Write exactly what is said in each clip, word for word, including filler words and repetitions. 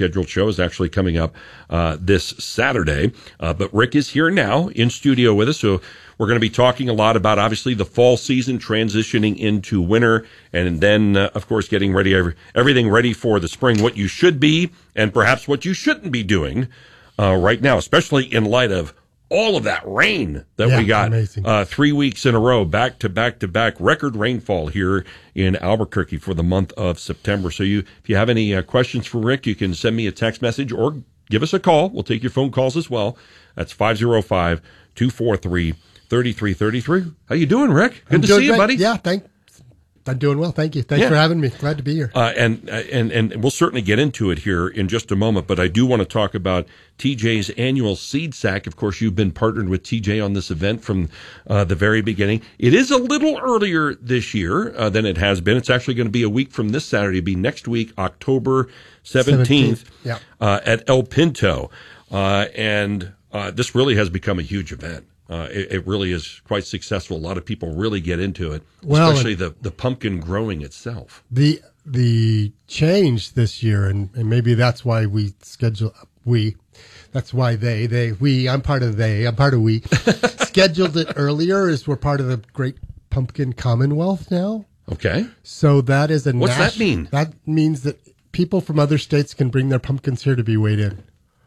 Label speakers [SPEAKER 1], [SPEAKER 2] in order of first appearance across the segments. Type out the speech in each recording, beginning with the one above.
[SPEAKER 1] scheduled show is actually coming up uh, this Saturday. Uh, but Rick is here now in studio with us, so we're going to be talking a lot about, obviously, the fall season transitioning into winter, and then, uh, of course, getting ready, everything ready for the spring, what you should be and perhaps what you shouldn't be doing uh, right now, especially in light of all of that rain that
[SPEAKER 2] yeah,
[SPEAKER 1] we got
[SPEAKER 2] uh,
[SPEAKER 1] three weeks in a row, back to back to back, record rainfall here in Albuquerque for the month of September. So you, if you have any uh, questions for Rick, you can send me a text message or give us a call. We'll take your phone calls as well. That's five oh five, two four three, three three three three. How you doing, Rick? Good
[SPEAKER 2] I'm
[SPEAKER 1] to
[SPEAKER 2] doing
[SPEAKER 1] see you,
[SPEAKER 2] great.
[SPEAKER 1] buddy.
[SPEAKER 2] Yeah, thanks. I'm doing well. Thank you. Thanks
[SPEAKER 1] yeah.
[SPEAKER 2] for having me. Glad to be here.
[SPEAKER 1] Uh, and, and, and we'll certainly get into it here in just a moment, but I do want to talk about T J's annual seed sack. Of course, you've been partnered with T J on this event from uh, the very beginning. It is a little earlier this year uh, than it has been. It's actually going to be a week from this Saturday. It'll be next week, October seventeenth, seventeenth. Yeah. Uh, at El Pinto. Uh, and uh, this really has become a huge event. Uh, it, it really is quite successful. A lot of people really get into it,
[SPEAKER 2] well,
[SPEAKER 1] especially the, the pumpkin growing itself.
[SPEAKER 2] The the change this year, and, and maybe that's why we schedule we, that's why they they we I'm part of they I'm part of we scheduled it earlier. Is we're part of the Great Pumpkin Commonwealth now.
[SPEAKER 1] Okay,
[SPEAKER 2] so that is a
[SPEAKER 1] what's
[SPEAKER 2] nas-
[SPEAKER 1] that mean?
[SPEAKER 2] That means that people from other states can bring their pumpkins here to be weighed in,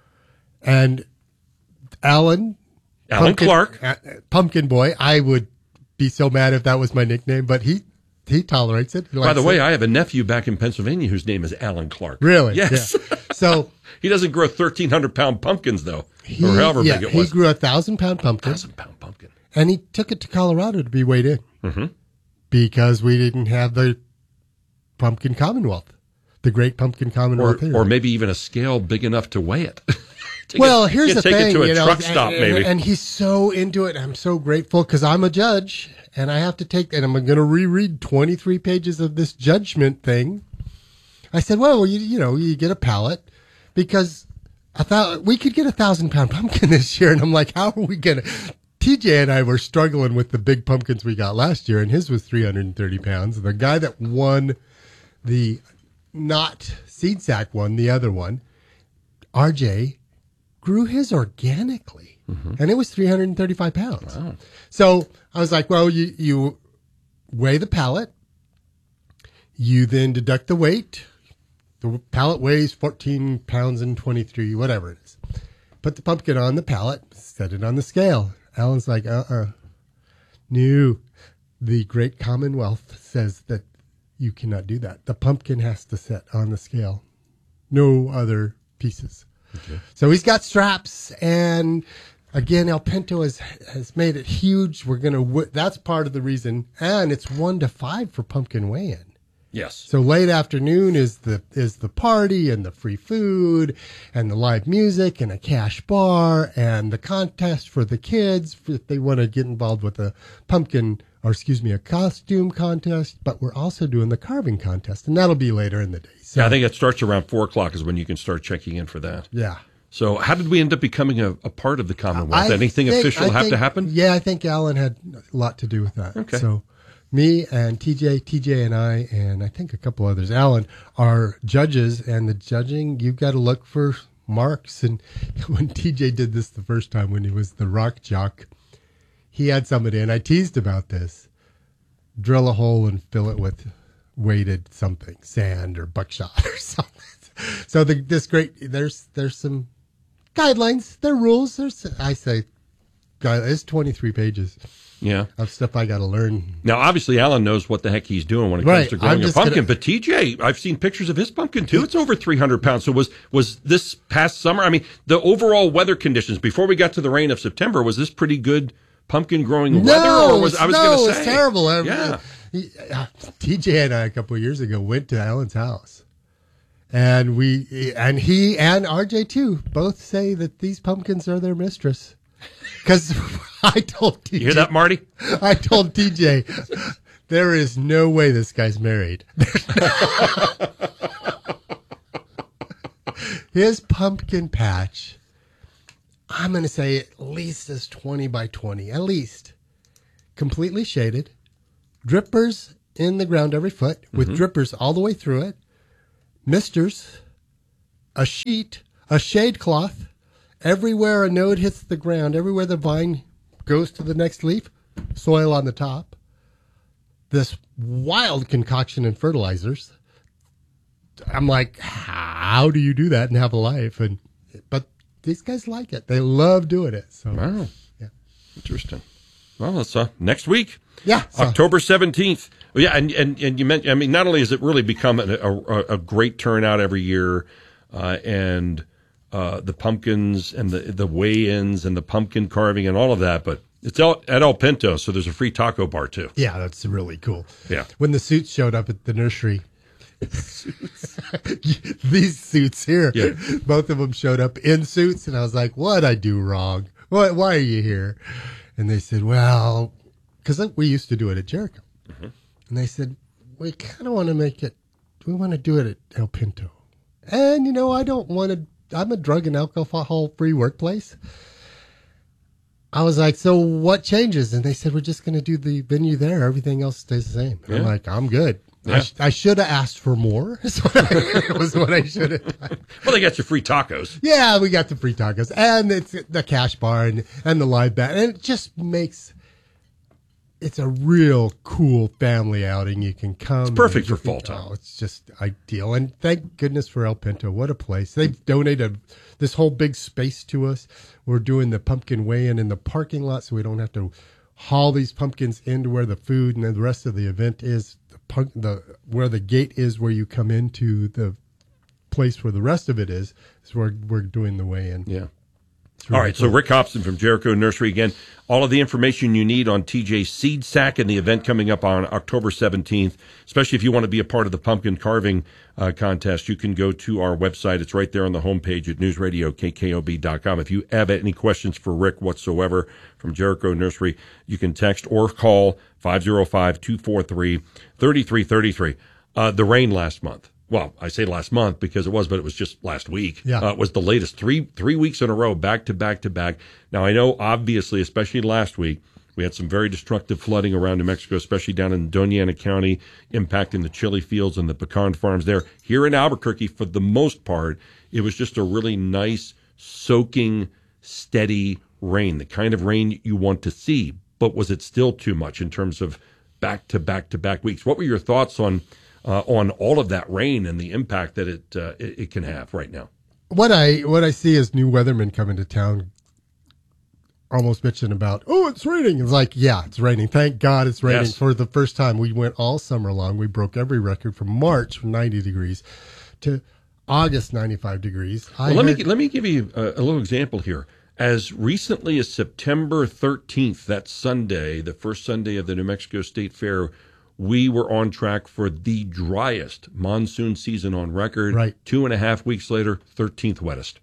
[SPEAKER 2] and Alan.
[SPEAKER 1] Alan
[SPEAKER 2] Pumpkin,
[SPEAKER 1] Clark.
[SPEAKER 2] uh, Pumpkin Boy. I would be so mad if that was my nickname, but he he tolerates it.
[SPEAKER 1] By the way,
[SPEAKER 2] it.
[SPEAKER 1] I have a nephew back in Pennsylvania whose name is Alan Clark.
[SPEAKER 2] Really?
[SPEAKER 1] Yes.
[SPEAKER 2] Yeah. So
[SPEAKER 1] he doesn't grow thirteen hundred pound pumpkins, though,
[SPEAKER 2] he,
[SPEAKER 1] or however
[SPEAKER 2] yeah,
[SPEAKER 1] big it was.
[SPEAKER 2] He grew a one thousand pound pumpkin.
[SPEAKER 1] one thousand pound pumpkin.
[SPEAKER 2] And he took it to Colorado to be weighed in
[SPEAKER 1] mm-hmm.
[SPEAKER 2] because we didn't have the Pumpkin Commonwealth, the Great Pumpkin Commonwealth
[SPEAKER 1] or,
[SPEAKER 2] here.
[SPEAKER 1] Or maybe even a scale big enough to weigh it.
[SPEAKER 2] Well,
[SPEAKER 1] it,
[SPEAKER 2] here's the
[SPEAKER 1] take
[SPEAKER 2] thing,
[SPEAKER 1] it to a
[SPEAKER 2] you know,
[SPEAKER 1] truck stop,
[SPEAKER 2] and,
[SPEAKER 1] maybe.
[SPEAKER 2] And he's so into it. I'm so grateful because I'm a judge, and I have to take, and I'm going to reread twenty-three pages of this judgment thing. I said, well, you, you know, you get a pallet because I thought we could get a thousand pound pumpkin this year, and I'm like, how are we going to? T J and I were struggling with the big pumpkins we got last year, and his was three hundred thirty pounds. The guy that won the not seed sack one, the other one, R J, grew his organically, mm-hmm. and it was three hundred thirty-five pounds.
[SPEAKER 1] Wow.
[SPEAKER 2] So I was like, well, you, you weigh the pallet. You then deduct the weight. The pallet weighs fourteen pounds and twenty-three, whatever it is. Put the pumpkin on the pallet, set it on the scale. Alan's like, uh-uh. No, the Great Commonwealth says that you cannot do that. The pumpkin has to sit on the scale. No other pieces. Okay. So he's got straps, and again, El Pinto has has made it huge. We're gonna. W- that's part of the reason, and it's one to five for pumpkin weigh-in.
[SPEAKER 1] Yes.
[SPEAKER 2] So late afternoon is the is the party and the free food and the live music and a cash bar and the contest for the kids if they want to get involved with a pumpkin or excuse me a costume contest. But we're also doing the carving contest, and that'll be later in the day. So,
[SPEAKER 1] yeah, I think it starts around four o'clock is when you can start checking in for that.
[SPEAKER 2] Yeah.
[SPEAKER 1] So how did we end up becoming a, a part of the Commonwealth?
[SPEAKER 2] I
[SPEAKER 1] Anything
[SPEAKER 2] think,
[SPEAKER 1] official
[SPEAKER 2] I
[SPEAKER 1] have
[SPEAKER 2] think,
[SPEAKER 1] to happen?
[SPEAKER 2] Yeah, I think Alan had a lot to do with that.
[SPEAKER 1] Okay.
[SPEAKER 2] So me and T J, T J and I, and I think a couple others, Alan, are judges, and the judging, you've got to look for marks. And when T J did this the first time, when he was the rock jock, he had somebody, and I teased about this, drill a hole and fill it with weighted something, sand or buckshot or something. So the, this great, there's there's some guidelines, there are rules. There's, I say, it's twenty-three pages.
[SPEAKER 1] Yeah.
[SPEAKER 2] Of stuff I got to learn.
[SPEAKER 1] Now, obviously, Alan knows what the heck he's doing when it
[SPEAKER 2] right.
[SPEAKER 1] comes to growing
[SPEAKER 2] I'm
[SPEAKER 1] a pumpkin.
[SPEAKER 2] Gonna...
[SPEAKER 1] But T J, I've seen pictures of his pumpkin, too. It's over three hundred pounds. So was was this past summer, I mean, the overall weather conditions, before we got to the rain of September, was this pretty good pumpkin growing
[SPEAKER 2] no,
[SPEAKER 1] weather? Or was I was
[SPEAKER 2] no,
[SPEAKER 1] going to say.
[SPEAKER 2] it was terrible.
[SPEAKER 1] Yeah.
[SPEAKER 2] He, uh, T J and I, a couple of years ago, went to Alan's house. And we, and he and R J, too, both say that these pumpkins are their mistress. Because I told T J.
[SPEAKER 1] You hear that, Marty?
[SPEAKER 2] I told T J, there is no way this guy's married. His pumpkin patch, I'm going to say at least is twenty by twenty, at least. Completely shaded. Drippers in the ground every foot with mm-hmm. drippers all the way through it. Misters a sheet, a shade cloth. Everywhere a node hits the ground, everywhere the vine goes to the next leaf, soil on the top. This wild concoction and fertilizers. I'm like, how do you do that and have a life? And but these guys like it. They love doing it. So
[SPEAKER 1] wow,
[SPEAKER 2] yeah,
[SPEAKER 1] interesting. Well, it's uh, next week.
[SPEAKER 2] Yeah, so.
[SPEAKER 1] October seventeenth. Yeah, and, and, and you mentioned, I mean, not only has it really become a, a, a great turnout every year, uh, and uh, the pumpkins and the, the weigh-ins and the pumpkin carving and all of that, but it's El, at El Pinto, so there's a free taco bar, too.
[SPEAKER 2] Yeah, that's really cool.
[SPEAKER 1] Yeah.
[SPEAKER 2] When the suits showed up at the nursery, these suits here,
[SPEAKER 1] yeah.
[SPEAKER 2] both of them showed up in suits, and I was like, what'd I do wrong? What, why are you here? And they said, well, because we used to do it at Jericho. Mm-hmm. And they said, we kind of want to make it, we want to do it at El Pinto. And, you know, I don't want to, I'm a drug and alcohol-free workplace. I was like, so what changes? And they said, we're just going to do the venue there. Everything else stays the same. And yeah. I'm like, I'm good. Yeah. I, sh- I should have asked for more. It was what I should have done.
[SPEAKER 1] Well, they got you free tacos.
[SPEAKER 2] Yeah, we got the free tacos. And it's the cash bar and, and the live band. And it just makes... It's a real cool family outing. You can come.
[SPEAKER 1] It's perfect for fall time.
[SPEAKER 2] Oh, it's just ideal. And thank goodness for El Pinto. What a place. They've donated this whole big space to us. We're doing the pumpkin weigh-in in the parking lot so we don't have to haul these pumpkins into where the food and the rest of the event is. The punk, the where the gate is where you come into the place where the rest of it is, is where we're doing the weigh-in.
[SPEAKER 1] Yeah. Really all right, cool. So Rick Hobson from Jericho Nursery again. All of the information you need on T J's Seed Sack and the event coming up on October seventeenth, especially if you want to be a part of the pumpkin carving uh, contest, you can go to our website. It's right there on the homepage at news radio k k o b dot com. If you have any questions for Rick whatsoever from Jericho Nursery, you can text or call five oh five, two four three, three three three three. Uh, the rain last month. Well, I say last month because it was, but it was just last week.
[SPEAKER 2] Yeah.
[SPEAKER 1] Uh, it was the latest three three weeks in a row, back to back to back. Now, I know, obviously, especially last week, we had some very destructive flooding around New Mexico, especially down in Doña Ana County, impacting the chili fields and the pecan farms there. Here in Albuquerque, for the most part, it was just a really nice, soaking, steady rain, the kind of rain you want to see. But was it still too much in terms of back to back to back weeks? What were your thoughts on Uh, on all of that rain and the impact that it, uh, it it can have right now?
[SPEAKER 2] What I what I see is new weathermen coming to town, almost bitching about, oh, it's raining. It's like, yeah, it's raining. Thank God it's raining.
[SPEAKER 1] Yes.
[SPEAKER 2] For the first time. We went all summer long. We broke every record from March from ninety degrees to August ninety-five degrees. I
[SPEAKER 1] well, let
[SPEAKER 2] heard,
[SPEAKER 1] me let me give you a, a little example here. As recently as September thirteenth, that Sunday, the first Sunday of the New Mexico State Fair, we were on track for the driest monsoon season on record.
[SPEAKER 2] Right.
[SPEAKER 1] Two and a half weeks later, thirteenth wettest.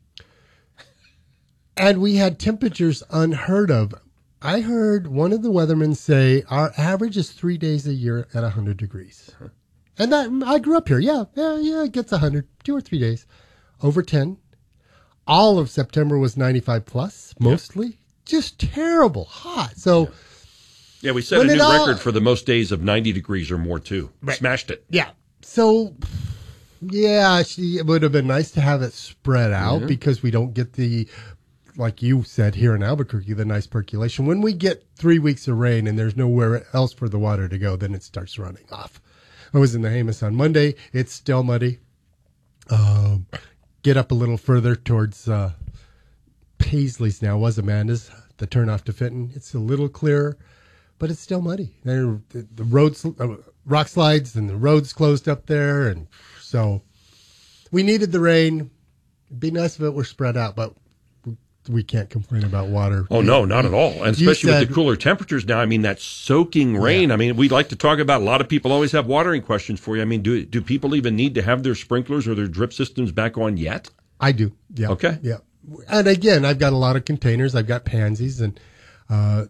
[SPEAKER 2] And we had temperatures unheard of. I heard one of the weathermen say our average is three days a year at one hundred degrees. Huh. And that I grew up here. Yeah, yeah, yeah, it gets one hundred, two or three days. Over ten. All of September was ninety-five plus, mostly. Yeah. Just terrible hot. So...
[SPEAKER 1] Yeah. Yeah, we set when a new all, record for the most days of ninety degrees or more, too. Right. Smashed it.
[SPEAKER 2] Yeah. So, yeah, she, it would have been nice to have it spread out mm-hmm. because we don't get the, like you said here in Albuquerque, the nice percolation. When we get three weeks of rain and there's nowhere else for the water to go, then it starts running off. I was in the Jemez on Monday. It's still muddy. Um, get up a little further towards uh, Paisley's now, was Amanda's, the turnoff to Fenton. It's a little clearer. But it's still muddy. There, the, the roads, uh, rock slides, and the roads closed up there, and so we needed the rain. It'd be nice if it were spread out, but we, we can't complain about water.
[SPEAKER 1] Oh no, not at all. And especially said, with the cooler temperatures now. I mean, that soaking rain. Yeah. I mean, we'd like to talk about. A lot of people always have watering questions for you. I mean, do do people even need to have their sprinklers or their drip systems back on yet?
[SPEAKER 2] I do. Yeah.
[SPEAKER 1] Okay.
[SPEAKER 2] Yeah. And again, I've got a lot of containers. I've got pansies and. Uh,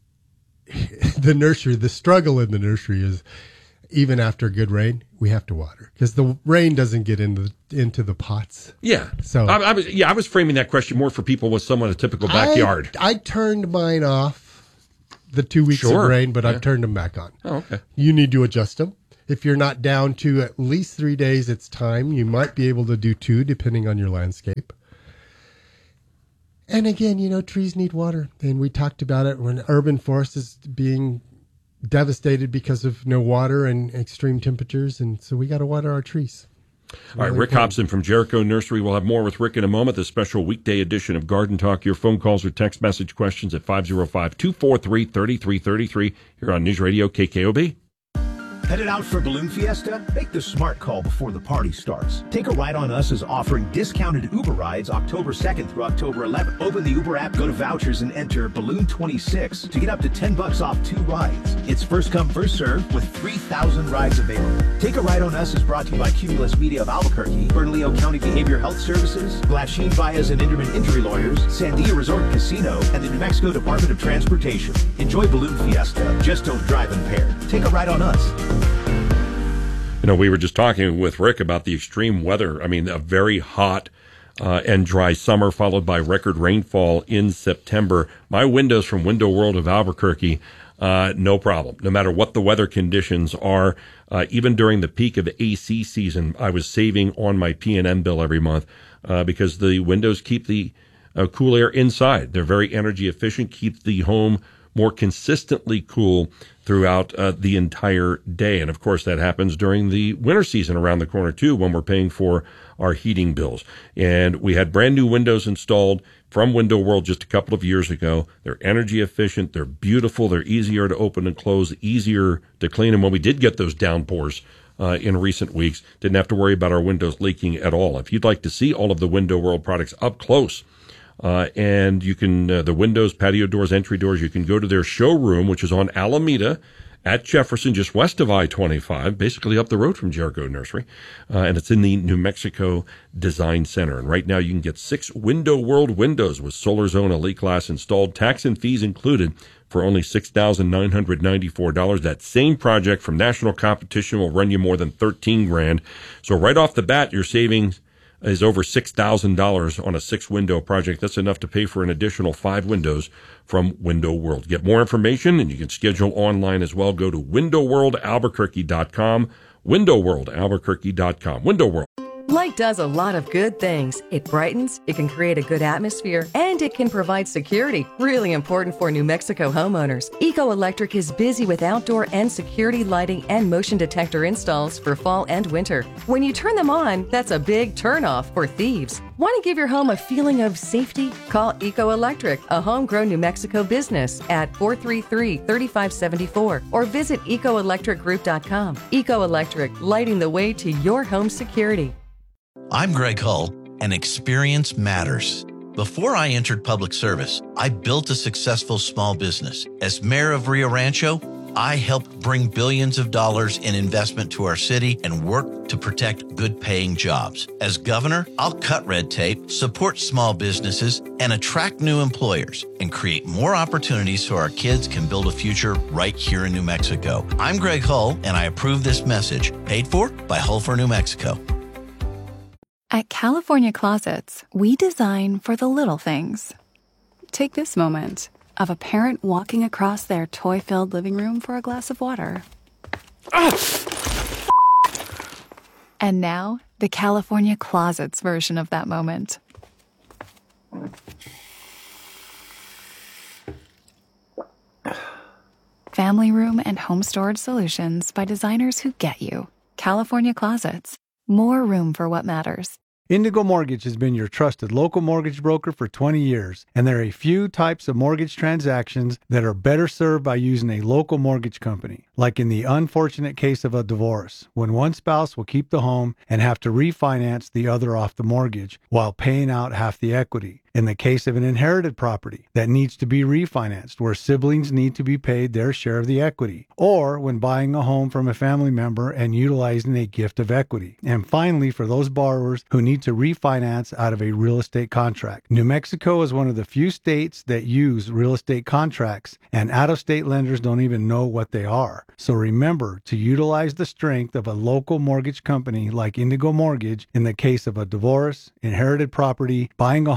[SPEAKER 2] The nursery, the struggle in the nursery is even after good rain, we have to water because the rain doesn't get into into the pots.
[SPEAKER 1] Yeah.
[SPEAKER 2] So
[SPEAKER 1] I, I was yeah, I was framing that question more for people with someone a typical backyard.
[SPEAKER 2] I, I turned mine off the two weeks
[SPEAKER 1] sure.
[SPEAKER 2] of rain, but
[SPEAKER 1] yeah.
[SPEAKER 2] I've turned them back on.
[SPEAKER 1] Oh, okay.
[SPEAKER 2] You need to adjust them. If you're not down to at least three days, it's time. You might be able to do two, depending on your landscape. And again, you know, trees need water. And we talked about it when urban forest is being devastated because of no water and extreme temperatures. And so we got to water our trees.
[SPEAKER 1] All right, Rick important. Hobson from Jericho Nursery. We'll have more with Rick in a moment. The special weekday edition of Garden Talk. Your phone calls or text message questions at five oh five, two four three, three three three three here on News Radio K K O B.
[SPEAKER 3] Headed out for Balloon Fiesta? Make the smart call before the party starts. Take a Ride on Us is offering discounted Uber rides October second through October eleventh. Open the Uber app, go to vouchers, and enter Balloon twenty-six to get up to ten bucks off two rides. It's first come, first serve with three thousand rides available. Take a Ride on Us is brought to you by Cumulus Media of Albuquerque, Bernalillo County Behavioral Health Services, Glasheen Baez and Inderman Injury Lawyers, Sandia Resort Casino, and the New Mexico Department of Transportation. Enjoy Balloon Fiesta. Just don't drive impaired. Take a Ride on Us.
[SPEAKER 1] You know, we were just talking with Rick about the extreme weather. I mean, a very hot uh, and dry summer followed by record rainfall in September. My windows from Window World of Albuquerque, uh, no problem. No matter what the weather conditions are, uh, even during the peak of A C season, I was saving on my P and M bill every month uh, because the windows keep the uh, cool air inside. They're very energy efficient, keep the home more consistently cool throughout uh, the entire day. And of course, that happens during the winter season around the corner too, when we're paying for our heating bills. And we had brand new windows installed from Window World just a couple of years ago. They're energy efficient. They're beautiful. They're easier to open and close, easier to clean. And when we did get those downpours uh, in recent weeks, didn't have to worry about our windows leaking at all. If you'd like to see all of the Window World products up close, Uh, and you can, uh, the windows, patio doors, entry doors, you can go to their showroom, which is on Alameda at Jefferson, just west of I twenty-five, basically up the road from Jericho Nursery. Uh, and it's in the New Mexico Design Center. And right now you can get six Window World windows with Solar Zone Elite Class installed, tax and fees included, for only six thousand nine hundred ninety-four dollars. That same project from national competition will run you more than thirteen grand. So right off the bat, your savings is over six thousand dollars on a six-window project. That's enough to pay for an additional five windows from Window World. Get more information, and you can schedule online as well. Go to window world albuquerque dot com, window world albuquerque dot com. Window World.
[SPEAKER 4] Light does a lot of good things. It brightens, it can create a good atmosphere, and it can provide security. Really important for New Mexico homeowners. Eco Electric is busy with outdoor and security lighting and motion detector installs for fall and winter. When you turn them on, that's a big turnoff for thieves. Want to give your home a feeling of safety? Call Eco Electric, a homegrown New Mexico business, at four three three, three five seven four or visit eco electric group dot com. Eco Electric, lighting the way to your home security.
[SPEAKER 5] I'm Greg Hull, and experience matters. Before I entered public service, I built a successful small business. As mayor of Rio Rancho, I helped bring billions of dollars in investment to our city and work to protect good-paying jobs. As governor, I'll cut red tape, support small businesses, and attract new employers and create more opportunities so our kids can build a future right here in New Mexico. I'm Greg Hull, and I approve this message, paid for by Hull for New Mexico.
[SPEAKER 6] At California Closets, we design for the little things. Take this moment of a parent walking across their toy-filled living room for a glass of water. Ah! And now, the California Closets version of that moment. Family room and home storage solutions by designers who get you. California Closets. More room for what matters.
[SPEAKER 7] Indigo Mortgage has been your trusted local mortgage broker for twenty years, and there are a few types of mortgage transactions that are better served by using a local mortgage company, like in the unfortunate case of a divorce, when one spouse will keep the home and have to refinance the other off the mortgage while paying out half the equity. In the case of an inherited property that needs to be refinanced, where siblings need to be paid their share of the equity, or when buying a home from a family member and utilizing a gift of equity. And finally, for those borrowers who need to refinance out of a real estate contract. New Mexico is one of the few states that use real estate contracts, and out-of-state lenders don't even know what they are. So remember to utilize the strength of a local mortgage company like Indigo Mortgage in the case of a divorce, inherited property, buying a home from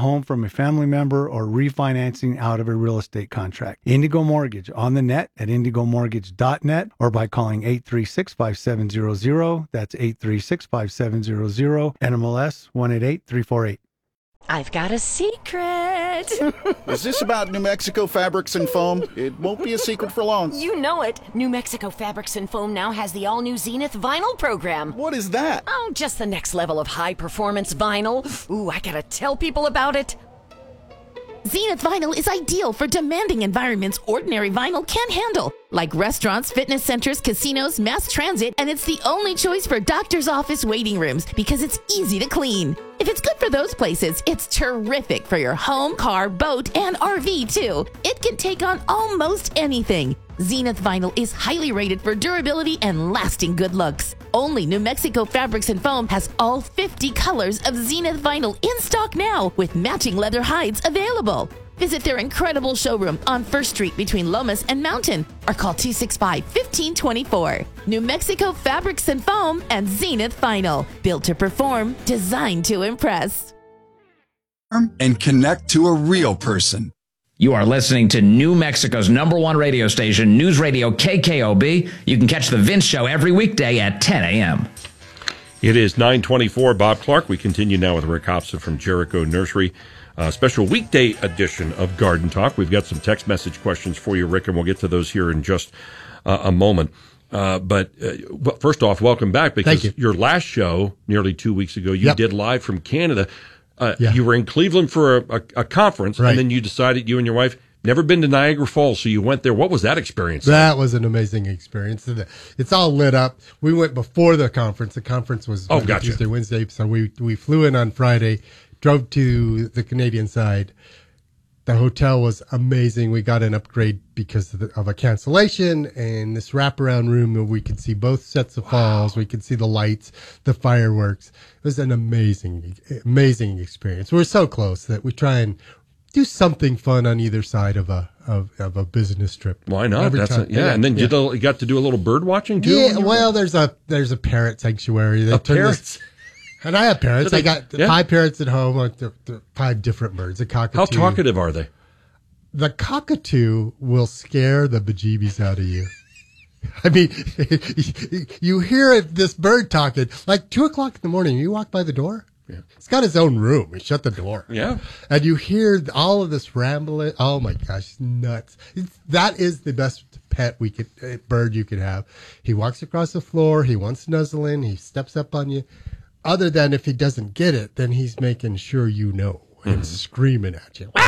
[SPEAKER 7] a family member or refinancing out of a real estate contract. Indigo Mortgage on the net at indigo mortgage dot net or by calling eight three six, five seven zero zero. That's eight three six, five seven zero zero. N M L S one eight eight three four eight.
[SPEAKER 8] I've got a secret.
[SPEAKER 9] Is this about New Mexico Fabrics and Foam? It won't be a secret for long.
[SPEAKER 8] You know it. New Mexico Fabrics and Foam now has the all-new Zenith vinyl program.
[SPEAKER 9] What is that?
[SPEAKER 8] Oh, just the next level of high-performance vinyl. Ooh, I gotta tell people about it. Zenith vinyl is ideal for demanding environments ordinary vinyl can't handle, like restaurants, fitness centers, casinos, mass transit, and it's the only choice for doctor's office waiting rooms because it's easy to clean. If it's good for those places, it's terrific for your home, car, boat, and R V too. It can take on almost anything. Zenith vinyl is highly rated for durability and lasting good looks. Only New Mexico Fabrics and Foam has all fifty colors of Zenith vinyl in stock now with matching leather hides available. Visit their incredible showroom on First Street between Lomas and Mountain or call two six five, one five two four. New Mexico Fabrics and Foam and Zenith Vinyl. Built to perform, designed to impress.
[SPEAKER 10] And connect to a real person.
[SPEAKER 11] You are listening to New Mexico's number one radio station, News Radio K K O B. You can catch The Vince Show every weekday at ten a.m.
[SPEAKER 1] It is nine twenty-four. Bob Clark. We continue now with Rick Hobson from Jericho Nursery. Uh, special weekday edition of Garden Talk. We've got some text message questions for you, Rick, and we'll get to those here in just uh, a moment. Uh, but uh, first off, welcome back, because
[SPEAKER 2] you.
[SPEAKER 1] your last show, nearly two weeks ago, you
[SPEAKER 2] yep.
[SPEAKER 1] did live from Canada. Uh,
[SPEAKER 2] yeah.
[SPEAKER 1] You were in Cleveland for a, a, a conference,
[SPEAKER 2] right.
[SPEAKER 1] and then you decided, you and your wife, never been to Niagara Falls, so you went there. What was that experience
[SPEAKER 2] That
[SPEAKER 1] like?
[SPEAKER 2] was an amazing experience. It's all lit up. We went before the conference. The conference was
[SPEAKER 1] oh,
[SPEAKER 2] Monday,
[SPEAKER 1] gotcha.
[SPEAKER 2] Tuesday, Wednesday, so we, we flew in on Friday, drove to the Canadian side. The hotel was amazing. We got an upgrade because of, the, of a cancellation, and this wraparound room where we could see both sets of wow. falls. We could see the lights, the fireworks. It was an amazing, amazing experience. We're so close that we try and do something fun on either side of a of, of a business trip.
[SPEAKER 1] Why not?
[SPEAKER 2] Every
[SPEAKER 1] That's
[SPEAKER 2] time.
[SPEAKER 1] a, yeah.
[SPEAKER 2] yeah.
[SPEAKER 1] And then
[SPEAKER 2] yeah.
[SPEAKER 1] you, you got to do a little bird watching too.
[SPEAKER 2] Yeah. Well, there's a there's a parrot sanctuary. They
[SPEAKER 1] a parrot.
[SPEAKER 2] And I have parrots.
[SPEAKER 1] So they,
[SPEAKER 2] I got
[SPEAKER 1] yeah.
[SPEAKER 2] five parrots at home. Like the, the five different birds. A cockatoo.
[SPEAKER 1] How talkative are they?
[SPEAKER 2] The cockatoo will scare the bejeebies out of you. I mean, you hear this bird talking like two o'clock in the morning. You walk by the door. Yeah. It's got its own room. You shut the door.
[SPEAKER 1] Yeah.
[SPEAKER 2] And you hear all of this rambling. Oh my gosh, it's nuts. It's, that is the best pet we could, uh, bird you could have. He walks across the floor. He wants to nuzzle in. He steps up on you. Other than if he doesn't get it, then he's making sure you know and mm-hmm. screaming at you.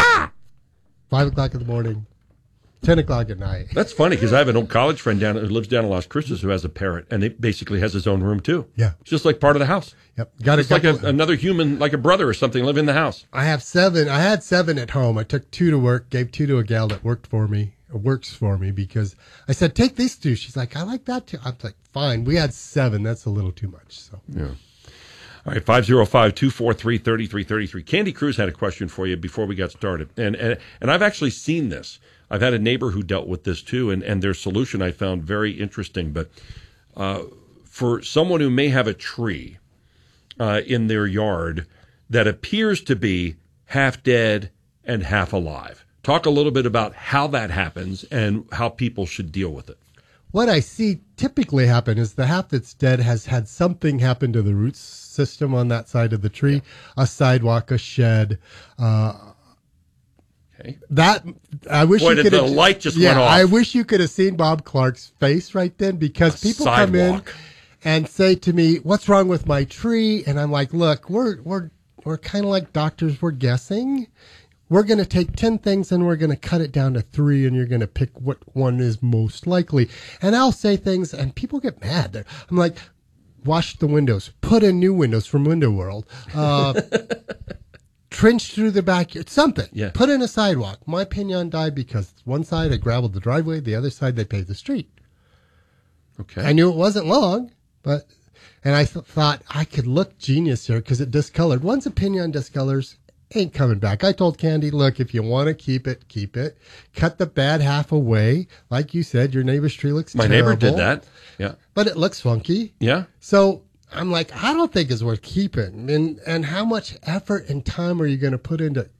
[SPEAKER 2] Five o'clock in the morning, ten o'clock at night.
[SPEAKER 1] That's funny because I have an old college friend down who lives down in Las Cruces who has a parrot, and it basically has his own room too.
[SPEAKER 2] Yeah,
[SPEAKER 1] it's just like part of the house.
[SPEAKER 2] Yep, got
[SPEAKER 1] it's like a, another human, like a brother or something, live in the house.
[SPEAKER 2] I have seven. I had seven at home. I took two to work, gave two to a gal that worked for me, works for me, because I said take these two. She's like, I like that too. I'm like, fine. We had seven. That's a little too much. So
[SPEAKER 1] yeah. All right, five oh five, two four three, three three three three. Candy Cruz had a question for you before we got started. And, and and I've actually seen this. I've had a neighbor who dealt with this too, and, and their solution I found very interesting. But uh, for someone who may have a tree uh, in their yard that appears to be half dead and half alive, talk a little bit about how that happens and how people should deal with it.
[SPEAKER 2] What I see typically happen is the half that's dead has had something happen to the root system on that side of the tree, yeah. a sidewalk, a shed. Uh, okay. That I wish
[SPEAKER 1] Boy,
[SPEAKER 2] you could.
[SPEAKER 1] The light just
[SPEAKER 2] yeah,
[SPEAKER 1] went off.
[SPEAKER 2] I wish you could have seen Bob Clark's face right then, because
[SPEAKER 1] a
[SPEAKER 2] people
[SPEAKER 1] sidewalk.
[SPEAKER 2] come in and say to me, "What's wrong with my tree?" And I'm like, "Look, we're we're we're kind of like doctors. We're guessing." We're going to take ten things and we're going to cut it down to three, and you're going to pick what one is most likely. And I'll say things and people get mad. They're, I'm like, wash the windows, put in new windows from Window World, uh, trench through the backyard, something.
[SPEAKER 1] Yeah.
[SPEAKER 2] Put in a sidewalk. My pinion died because one side I gravelled the driveway, the other side they paved the street.
[SPEAKER 1] Okay.
[SPEAKER 2] I knew it wasn't long, but, and I th- thought I could look genius here because it discolored. Once a pinion discolors, ain't coming back. I told Candy, look, if you want to keep it, keep it. Cut the bad half away. Like you said, your neighbor's tree looks
[SPEAKER 1] My
[SPEAKER 2] terrible.
[SPEAKER 1] neighbor did that. Yeah.
[SPEAKER 2] But it looks funky.
[SPEAKER 1] Yeah.
[SPEAKER 2] So I'm like, I don't think it's worth keeping. And and how much effort and time are you going to put into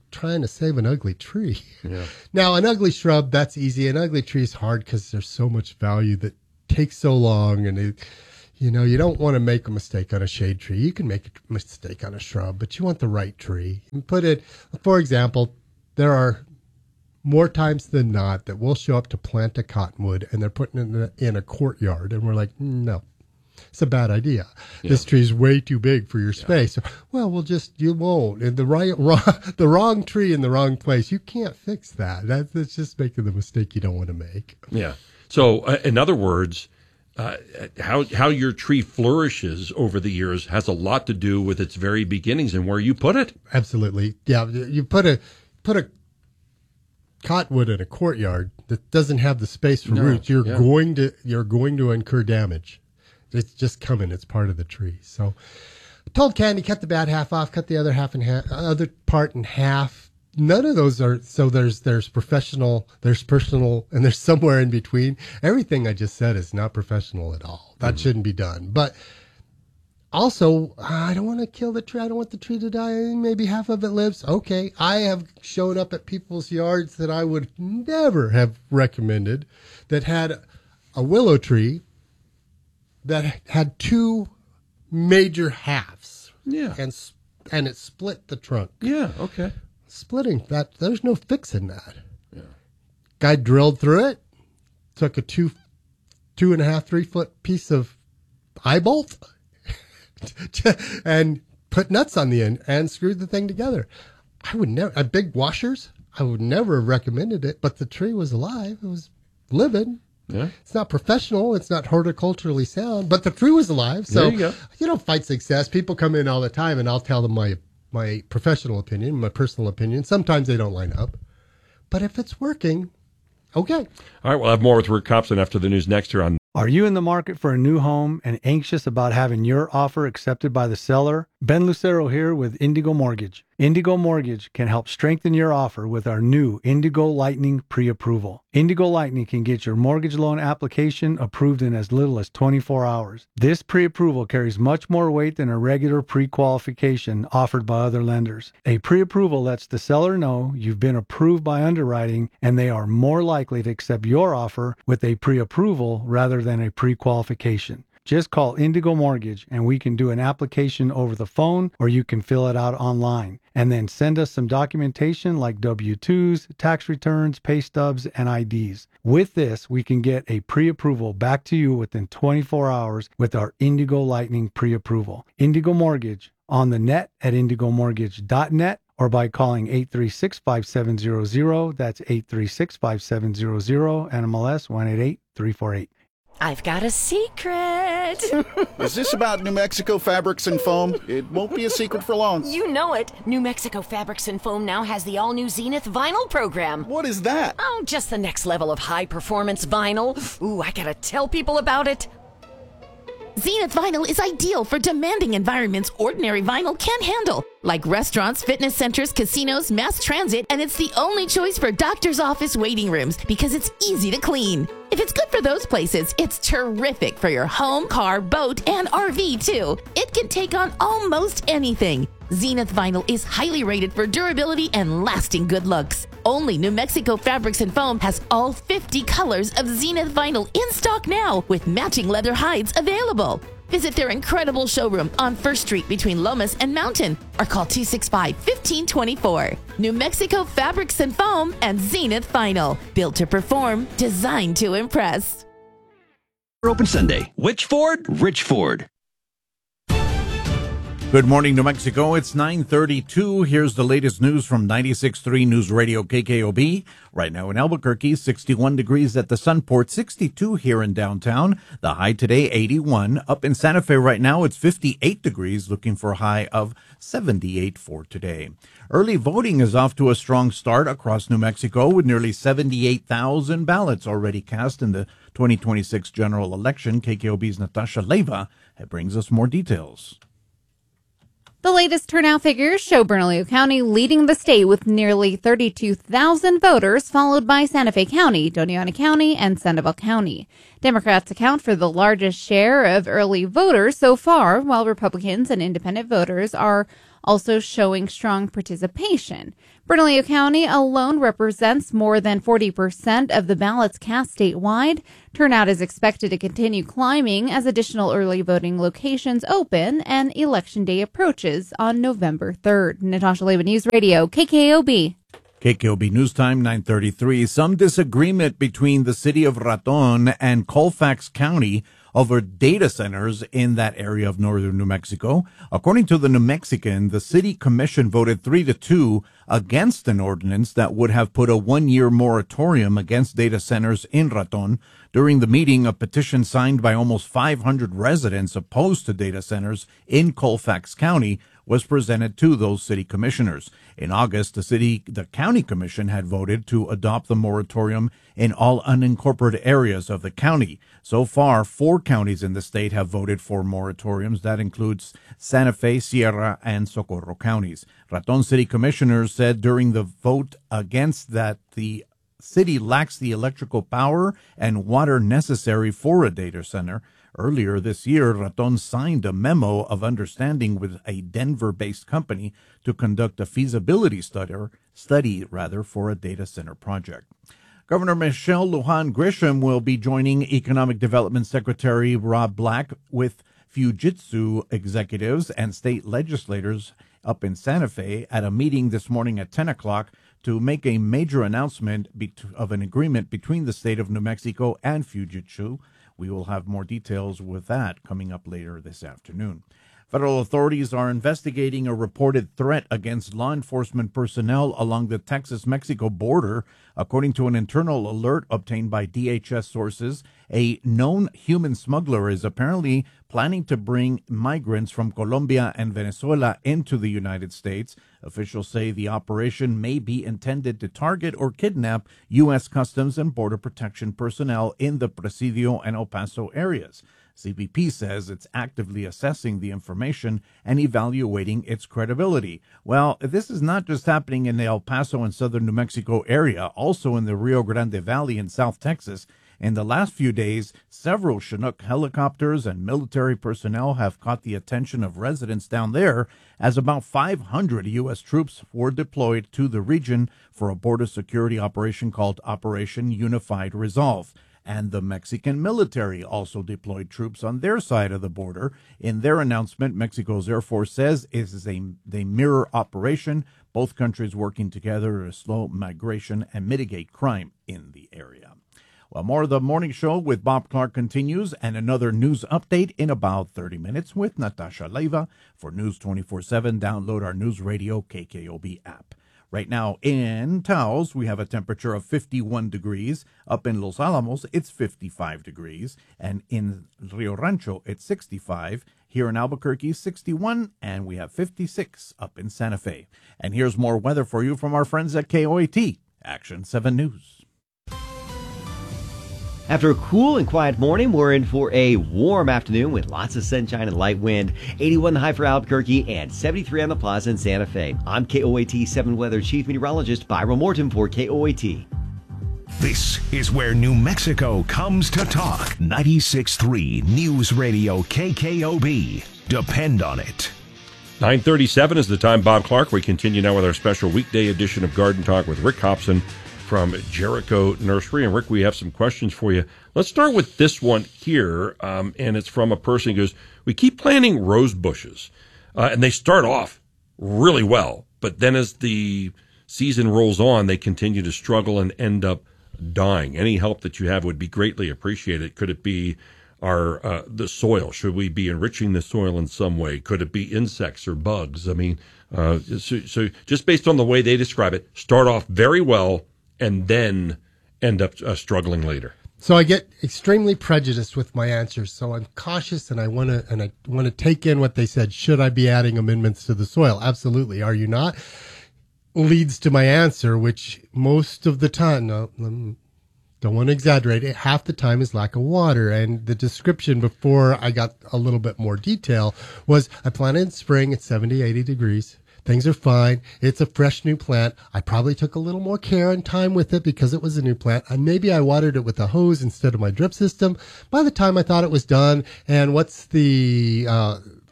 [SPEAKER 2] trying to save an ugly tree.
[SPEAKER 1] Yeah.
[SPEAKER 2] Now, an ugly shrub, that's easy. An ugly tree is hard because there's so much value that takes so long. And, it, you know, you don't want to make a mistake on a shade tree. You can make a mistake on a shrub, but you want the right tree. And put it, for example, there are more times than not that we'll show up to plant a cottonwood and they're putting it in a, in a courtyard. And we're like, no. It's a bad idea. Yeah. This tree's way too big for your space. Yeah. Well, we'll just, you won't. And the right, wrong, the wrong tree in the wrong place, you can't fix that. That that's just making the mistake you don't want to make.
[SPEAKER 1] Yeah. So, uh, in other words, uh, how how your tree flourishes over the years has a lot to do with its very beginnings and where you put it.
[SPEAKER 2] Absolutely. Yeah. You put a put a cottonwood in a courtyard that doesn't have the space for no. roots. You're yeah. going to you're going to incur damage. It's just coming. It's part of the tree. So I told Candy, cut the bad half off, cut the other half in half, other part in half. None of those are, so there's, there's professional, there's personal, and there's somewhere in between. Everything I just said is not professional at all. That mm-hmm. shouldn't be done. But also, I don't want to kill the tree. I don't want the tree to die. Maybe half of it lives. Okay. I have shown up at people's yards that I would never have recommended that had a willow tree that had two major halves.
[SPEAKER 1] Yeah.
[SPEAKER 2] And and it split the trunk.
[SPEAKER 1] Yeah, okay.
[SPEAKER 2] Splitting, that there's no fixing that.
[SPEAKER 1] Yeah.
[SPEAKER 2] Guy drilled through it, took a two, two and a half, three foot piece of eye bolt and put nuts on the end and screwed the thing together. I would never, uh, big washers, I would never have recommended it, but the tree was alive. It was living.
[SPEAKER 1] Yeah.
[SPEAKER 2] It's not professional. It's not horticulturally sound, but the tree was alive. So,
[SPEAKER 1] there you go.
[SPEAKER 2] You don't fight success. People come in all the time, and I'll tell them my, my professional opinion, my personal opinion. Sometimes they don't line up. But if it's working, okay.
[SPEAKER 1] All right, we'll have more with Rick Copson after the news next year on.
[SPEAKER 7] Are you in the market for a new home and anxious about having your offer accepted by the seller? Ben Lucero here with Indigo Mortgage. Indigo Mortgage can help strengthen your offer with our new Indigo Lightning pre-approval. Indigo Lightning can get your mortgage loan application approved in as little as twenty-four hours. This pre-approval carries much more weight than a regular pre-qualification offered by other lenders. A pre-approval lets the seller know you've been approved by underwriting and they are more likely to accept your offer with a pre-approval rather than a pre-qualification. Just call Indigo Mortgage and we can do an application over the phone or you can fill it out online. And then send us some documentation like W two's, tax returns, pay stubs, and I Ds. With this, we can get a pre-approval back to you within twenty-four hours with our Indigo Lightning pre-approval. Indigo Mortgage on the net at indigo mortgage dot net or by calling eight three six, five seven zero zero. That's eight three six, five seven zero zero, N M L S one eight eight, three four eight.
[SPEAKER 8] I've got a secret.
[SPEAKER 9] Is this about New Mexico Fabrics and Foam? It won't be a secret for long.
[SPEAKER 8] You know it. New Mexico Fabrics and Foam now has the all-new Zenith vinyl program.
[SPEAKER 9] What is that?
[SPEAKER 8] Oh, just the next level of high-performance vinyl. Ooh, I gotta tell people about it. Zenith vinyl is ideal for demanding environments ordinary vinyl can't handle, like restaurants, fitness centers, casinos, mass transit, and it's the only choice for doctor's office waiting rooms because it's easy to clean. If it's good for those places, it's terrific for your home, car, boat, and R V too. It can take on almost anything. Zenith vinyl is highly rated for durability and lasting good looks. Only New Mexico Fabrics and Foam has all fifty colors of Zenith vinyl in stock now with matching leather hides available. Visit their incredible showroom on First Street between Lomas and Mountain or call two six five, one five two four. New Mexico Fabrics and Foam and Zenith Vinyl. Built to perform, designed to impress.
[SPEAKER 12] Open Sunday. Which Ford? Rich Ford.
[SPEAKER 13] Good morning, New Mexico. It's nine thirty-two. Here's the latest news from ninety-six point three News Radio K K O B. Right now in Albuquerque, sixty-one degrees at the Sunport, sixty-two here in downtown. The high today, eighty-one. Up in Santa Fe right now, it's fifty-eight degrees, looking for a high of seventy-eight for today. Early voting is off to a strong start across New Mexico with nearly seventy-eight thousand ballots already cast in the twenty twenty-six general election. K K O B's Natasha Leyva brings us more details.
[SPEAKER 14] The latest turnout figures show Bernalillo County leading the state with nearly thirty-two thousand voters, followed by Santa Fe County, Doña County, and Sandoval County. Democrats account for the largest share of early voters so far, while Republicans and independent voters are also showing strong participation. Bernalillo County alone represents more than forty percent of the ballots cast statewide. Turnout is expected to continue climbing as additional early voting locations open and Election Day approaches on November third. Natasha Leva, News Radio, K K O B.
[SPEAKER 13] K K O B News Time, nine thirty-three. Some disagreement between the city of Raton and Colfax County over data centers in that area of northern New Mexico. According to the New Mexican, the city commission voted three to two against an ordinance that would have put a one-year moratorium against data centers in Raton. During the meeting, a petition signed by almost five hundred residents opposed to data centers in Colfax County was presented to those city commissioners. In August, the city, the county commission had voted to adopt the moratorium in all unincorporated areas of the county. So far, four counties in the state have voted for moratoriums. That includes Santa Fe, Sierra, and Socorro counties. Raton city commissioners said during the vote against that the city lacks the electrical power and water necessary for a data center. Earlier this year, Raton signed a memo of understanding with a Denver-based company to conduct a feasibility study, study rather, for a data center project. Governor Michelle Lujan Grisham will be joining Economic Development Secretary Rob Black with Fujitsu executives and state legislators up in Santa Fe at a meeting this morning at ten o'clock to make a major announcement of an agreement between the state of New Mexico and Fujitsu. We will have more details with that coming up later this afternoon. Federal authorities are investigating a reported threat against law enforcement personnel along the Texas-Mexico border. According to an internal alert obtained by D H S sources, a known human smuggler is apparently planning to bring migrants from Colombia and Venezuela into the United States. Officials say the operation may be intended to target or kidnap U S Customs and Border Protection personnel in the Presidio and El Paso areas. C B P says it's actively assessing the information and evaluating its credibility. Well, this is not just happening in the El Paso and southern New Mexico area, also in the Rio Grande Valley in South Texas. In the last few days, several Chinook helicopters and military personnel have caught the attention of residents down there, as about five hundred U S troops were deployed to the region for a border security operation called Operation Unified Resolve. And the Mexican military also deployed troops on their side of the border. In their announcement, Mexico's Air Force says it is a, a mirror operation, both countries working together to slow migration and mitigate crime in the area. Well, more of the morning show with Bob Clark continues, and another news update in about thirty minutes with Natasha Leiva. For News twenty-four seven, download our News Radio K K O B app. Right now in Taos, we have a temperature of fifty-one degrees. Up in Los Alamos, it's fifty-five degrees. And in Rio Rancho, it's sixty-five. Here in Albuquerque, sixty-one. And we have fifty-six up in Santa Fe. And here's more weather for you from our friends at K O A T, Action seven News.
[SPEAKER 15] After a cool and quiet morning, we're in for a warm afternoon with lots of sunshine and light wind. eighty-one the high for Albuquerque and seventy-three on the plaza in Santa Fe. I'm K O A T seven Weather Chief Meteorologist Byron Morton for K O A T.
[SPEAKER 16] This is where New Mexico comes to talk. ninety-six point three News Radio K K O B. Depend on it.
[SPEAKER 1] nine thirty-seven is the time. Bob Clark. We continue now with our special weekday edition of Garden Talk with Rick Hobson from Jericho Nursery. And Rick, we have some questions for you. Let's start with this one here, um, and it's from a person who goes, we keep planting rose bushes, uh, and they start off really well, but then as the season rolls on, they continue to struggle and end up dying. Any help that you have would be greatly appreciated. Could it be our uh, the soil? Should we be enriching the soil in some way? Could it be insects or bugs? I mean, uh, so, so just based on the way they describe it, start off very well, and then end up uh, struggling later.
[SPEAKER 2] So I get extremely prejudiced with my answers. So I'm cautious, and I want to and I want to take in what they said. Should I be adding amendments to the soil? Absolutely. Are you not? Leads to my answer, which most of the time, no, don't want to exaggerate it, half the time is lack of water. And the description before I got a little bit more detail was I planted in spring at seventy, eighty degrees. Things are fine. It's a fresh new plant. I probably took a little more care and time with it because it was a new plant. And maybe I watered it with a hose instead of my drip system. By the time I thought it was done, and what's the uh,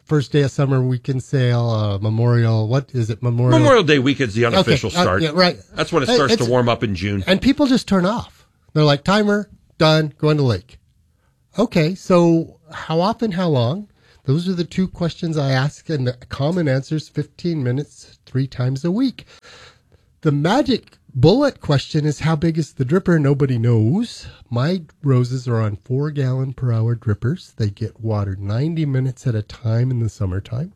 [SPEAKER 2] first day of summer weekend sale, uh, Memorial, what is it, Memorial?
[SPEAKER 1] Memorial Day weekend's the unofficial
[SPEAKER 2] Okay, uh,
[SPEAKER 1] start.
[SPEAKER 2] yeah, right.
[SPEAKER 1] That's when it starts
[SPEAKER 2] It's-
[SPEAKER 1] to warm up in June.
[SPEAKER 2] And people just turn off. They're like, timer, done, going to lake. Okay, so how often, how long? Those are the two questions I ask, and the common answers fifteen minutes, three times a week. The magic bullet question is, how big is the dripper? Nobody knows. My roses are on four gallon per hour drippers. They get watered ninety minutes at a time in the summertime.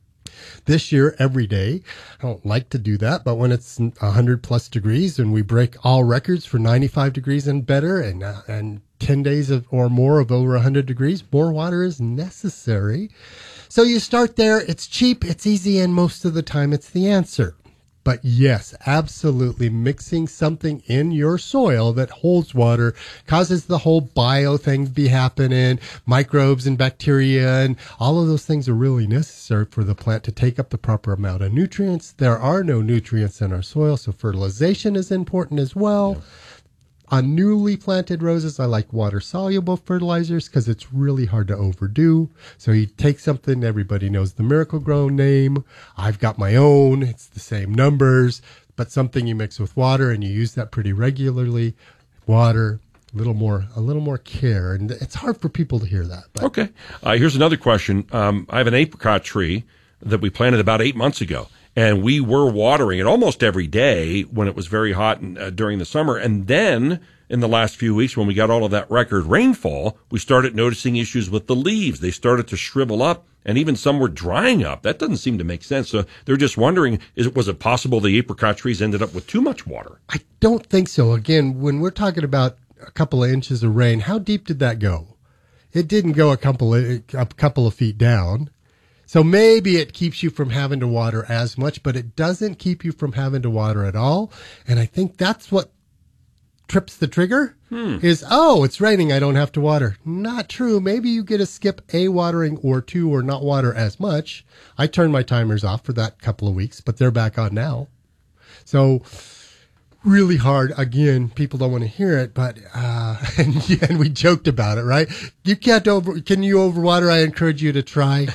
[SPEAKER 2] This year, every day. I don't like to do that, but when it's one hundred plus degrees and we break all records for ninety-five degrees and better, and uh, and ten days of, or more of over one hundred degrees, more water is necessary. So you start there. It's cheap, it's easy, and most of the time it's the answer. But yes, absolutely, mixing something in your soil that holds water causes the whole bio thing to be happening, microbes and bacteria, and all of those things are really necessary for the plant to take up the proper amount of nutrients. There are no nutrients in our soil, so fertilization is important as well. Yeah. On newly planted roses, I like water-soluble fertilizers because it's really hard to overdo. So you take something, everybody knows the Miracle-Gro name. I've got my own. It's the same numbers, but something you mix with water and you use that pretty regularly. Water, a little more, a little more care. And it's hard for people to hear that. But.
[SPEAKER 1] Okay. Uh, here's another question. Um, I have an apricot tree that we planted about eight months ago. And we were watering it almost every day when it was very hot and, uh, during the summer. And then in the last few weeks, when we got all of that record rainfall, we started noticing issues with the leaves. They started to shrivel up, and even some were drying up. That doesn't seem to make sense. So they're just wondering, is it, was it possible the apricot trees ended up with too much water?
[SPEAKER 2] I don't think so. Again, when we're talking about a couple of inches of rain, how deep did that go? It didn't go a couple of, a couple of feet down. So maybe it keeps you from having to water as much, but it doesn't keep you from having to water at all. And I think that's what trips the trigger hmm. is, oh, it's raining, I don't have to water. Not true. Maybe you get to skip a watering or two or not water as much. I turned my timers off for that couple of weeks, but they're back on now. So really hard. Again, people don't want to hear it, but uh, and, and we joked about it, right? You can't over. Can you overwater? I encourage you to try.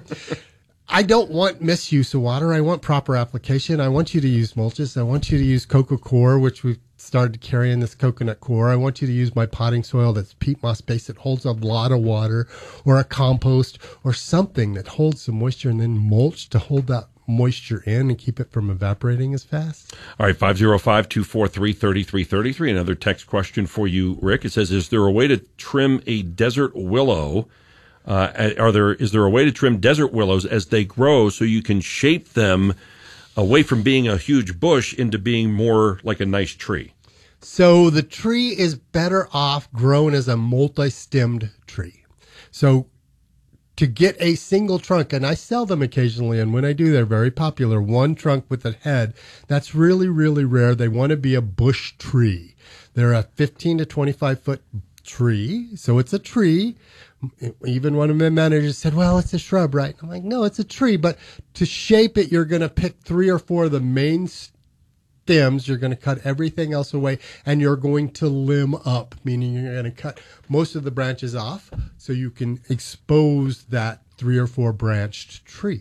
[SPEAKER 2] I don't want misuse of water. I want proper application. I want you to use mulches. I want you to use Coco Core, which we've started carrying this coconut core. I want you to use my potting soil that's peat moss based that holds a lot of water, or a compost, or something that holds some moisture, and then mulch to hold that moisture in and keep it from evaporating as fast.
[SPEAKER 1] All right, five oh five, two four three, three three three three. Another text question for you, Rick. It says, is there a way to trim a desert willow? Uh, are there, is there a way to trim desert willows as they grow so you can shape them away from being a huge bush into being more like a nice tree?
[SPEAKER 2] So the tree is better off grown as a multi-stemmed tree. So to get a single trunk, and I sell them occasionally, and when I do, they're very popular, one trunk with a head, that's really, really rare. They want to be a bush tree. They're a fifteen to twenty-five foot tree, so it's a tree. Even one of my managers said, well, it's a shrub, right? I'm like, no, it's a tree, but to shape it, you're going to pick three or four of the main stems, you're going to cut everything else away, and you're going to limb up, meaning you're going to cut most of the branches off so you can expose that three or four branched tree.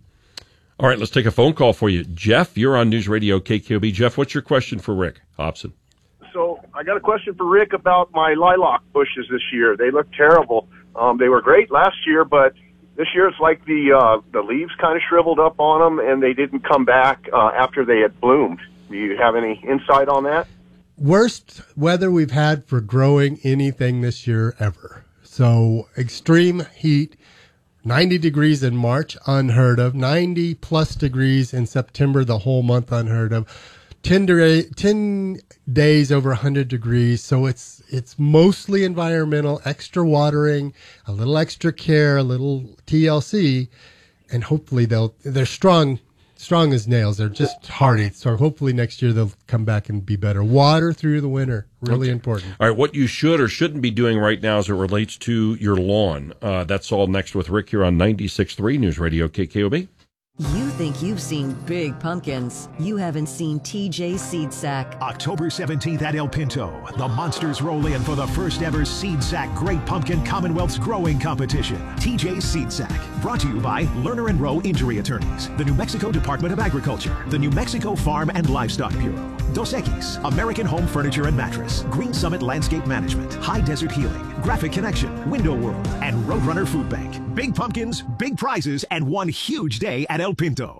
[SPEAKER 1] All right, let's take a phone call for you. Jeff, you're on News Radio K K O B. Jeff, what's your question for Rick Hobson?
[SPEAKER 17] So I got a question for Rick about my lilac bushes this year. They look terrible. Um, they were great last year, but this year it's like the uh, the leaves kind of shriveled up on them, and they didn't come back uh, after they had bloomed. Do you have any insight on that?
[SPEAKER 2] Worst weather we've had for growing anything this year ever. So extreme heat, ninety degrees in March, unheard of. ninety plus degrees in September, the whole month, unheard of. ten, day, ten days over one hundred degrees. So it's it's mostly environmental, extra watering, a little extra care, a little T L C, and hopefully they'll they're strong. Strong as nails. They're just hardy. So hopefully next year they'll come back and be better. Water through the winter. Really okay. important.
[SPEAKER 1] All right. What you should or shouldn't be doing right now as it relates to your lawn. Uh, that's all next with Rick here on ninety-six point three News Radio K K O B.
[SPEAKER 4] You think you've seen big pumpkins. You haven't seen T J's Seed Sack.
[SPEAKER 16] October seventeenth at El Pinto, the Monsters roll in for the first ever Seed Sack Great Pumpkin Commonwealth's Growing Competition. T J's Seed Sack, brought to you by Lerner and Rowe Injury Attorneys, the New Mexico Department of Agriculture, the New Mexico Farm and Livestock Bureau, Dos Equis, American Home Furniture and Mattress, Green Summit Landscape Management, High Desert Healing, Graphic Connection, Window World, and Roadrunner Food Bank. Big pumpkins, big prizes, and one huge day at El Pinto.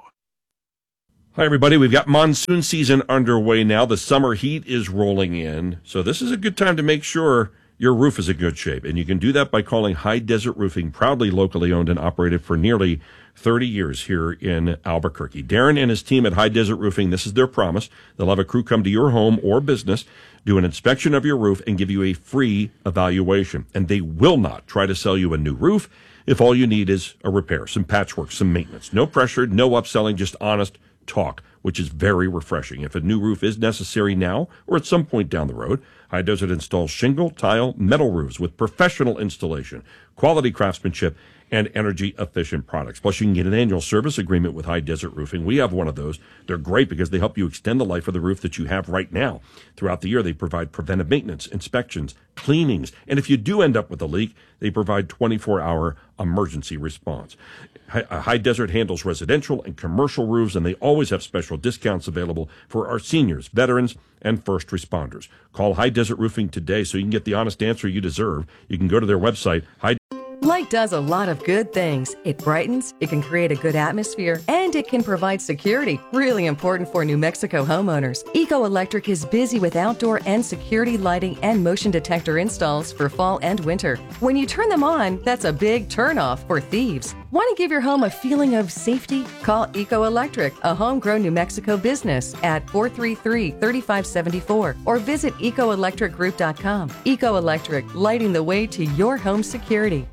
[SPEAKER 1] Hi, everybody. We've got monsoon season underway now. The summer heat is rolling in. So this is a good time to make sure your roof is in good shape. And you can do that by calling High Desert Roofing, proudly locally owned and operated for nearly thirty years here in Albuquerque. Darren and his team at High Desert Roofing, this is their promise. They'll have a crew come to your home or business, do an inspection of your roof, and give you a free evaluation. And they will not try to sell you a new roof if all you need is a repair, some patchwork, some maintenance. No pressure, no upselling, just honest talk, which is very refreshing. If a new roof is necessary now or at some point down the road, High Desert installs shingle, tile, metal roofs with professional installation, quality craftsmanship, and energy-efficient products. Plus, you can get an annual service agreement with High Desert Roofing. We have one of those. They're great because they help you extend the life of the roof that you have right now. Throughout the year, they provide preventive maintenance, inspections, cleanings, and if you do end up with a leak, they provide twenty-four hour emergency response. High Desert handles residential and commercial roofs, and they always have special discounts available for our seniors, veterans, and first responders. Call High Desert Roofing today so you can get the honest answer you deserve. You can go to their website, High
[SPEAKER 4] Light does a lot of good things. It brightens, it can create a good atmosphere, and it can provide security. Really important for New Mexico homeowners. Eco Electric is busy with outdoor and security lighting and motion detector installs for fall and winter. When you turn them on, that's a big turnoff for thieves. Want to give your home a feeling of safety? Call Eco Electric, a homegrown New Mexico business, at four three three, three five seven four or visit eco electric group dot com. Eco Electric, lighting the way to your home security.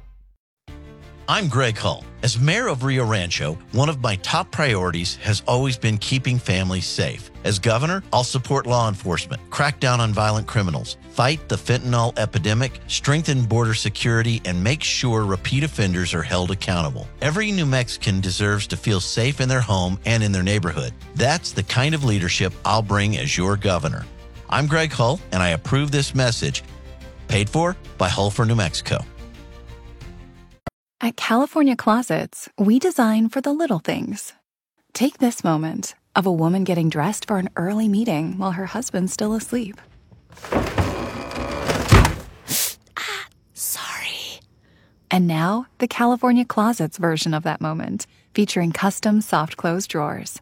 [SPEAKER 5] I'm Greg Hull. As mayor of Rio Rancho, one of my top priorities has always been keeping families safe. As governor, I'll support law enforcement, crack down on violent criminals, fight the fentanyl epidemic, strengthen border security, and make sure repeat offenders are held accountable. Every New Mexican deserves to feel safe in their home and in their neighborhood. That's the kind of leadership I'll bring as your governor. I'm Greg Hull, and I approve this message. Paid for by Hull for New Mexico.
[SPEAKER 6] At California Closets, we design for the little things. Take this moment of a woman getting dressed for an early meeting while her husband's still asleep. ah, sorry. And now, the California Closets version of that moment, featuring custom soft close drawers.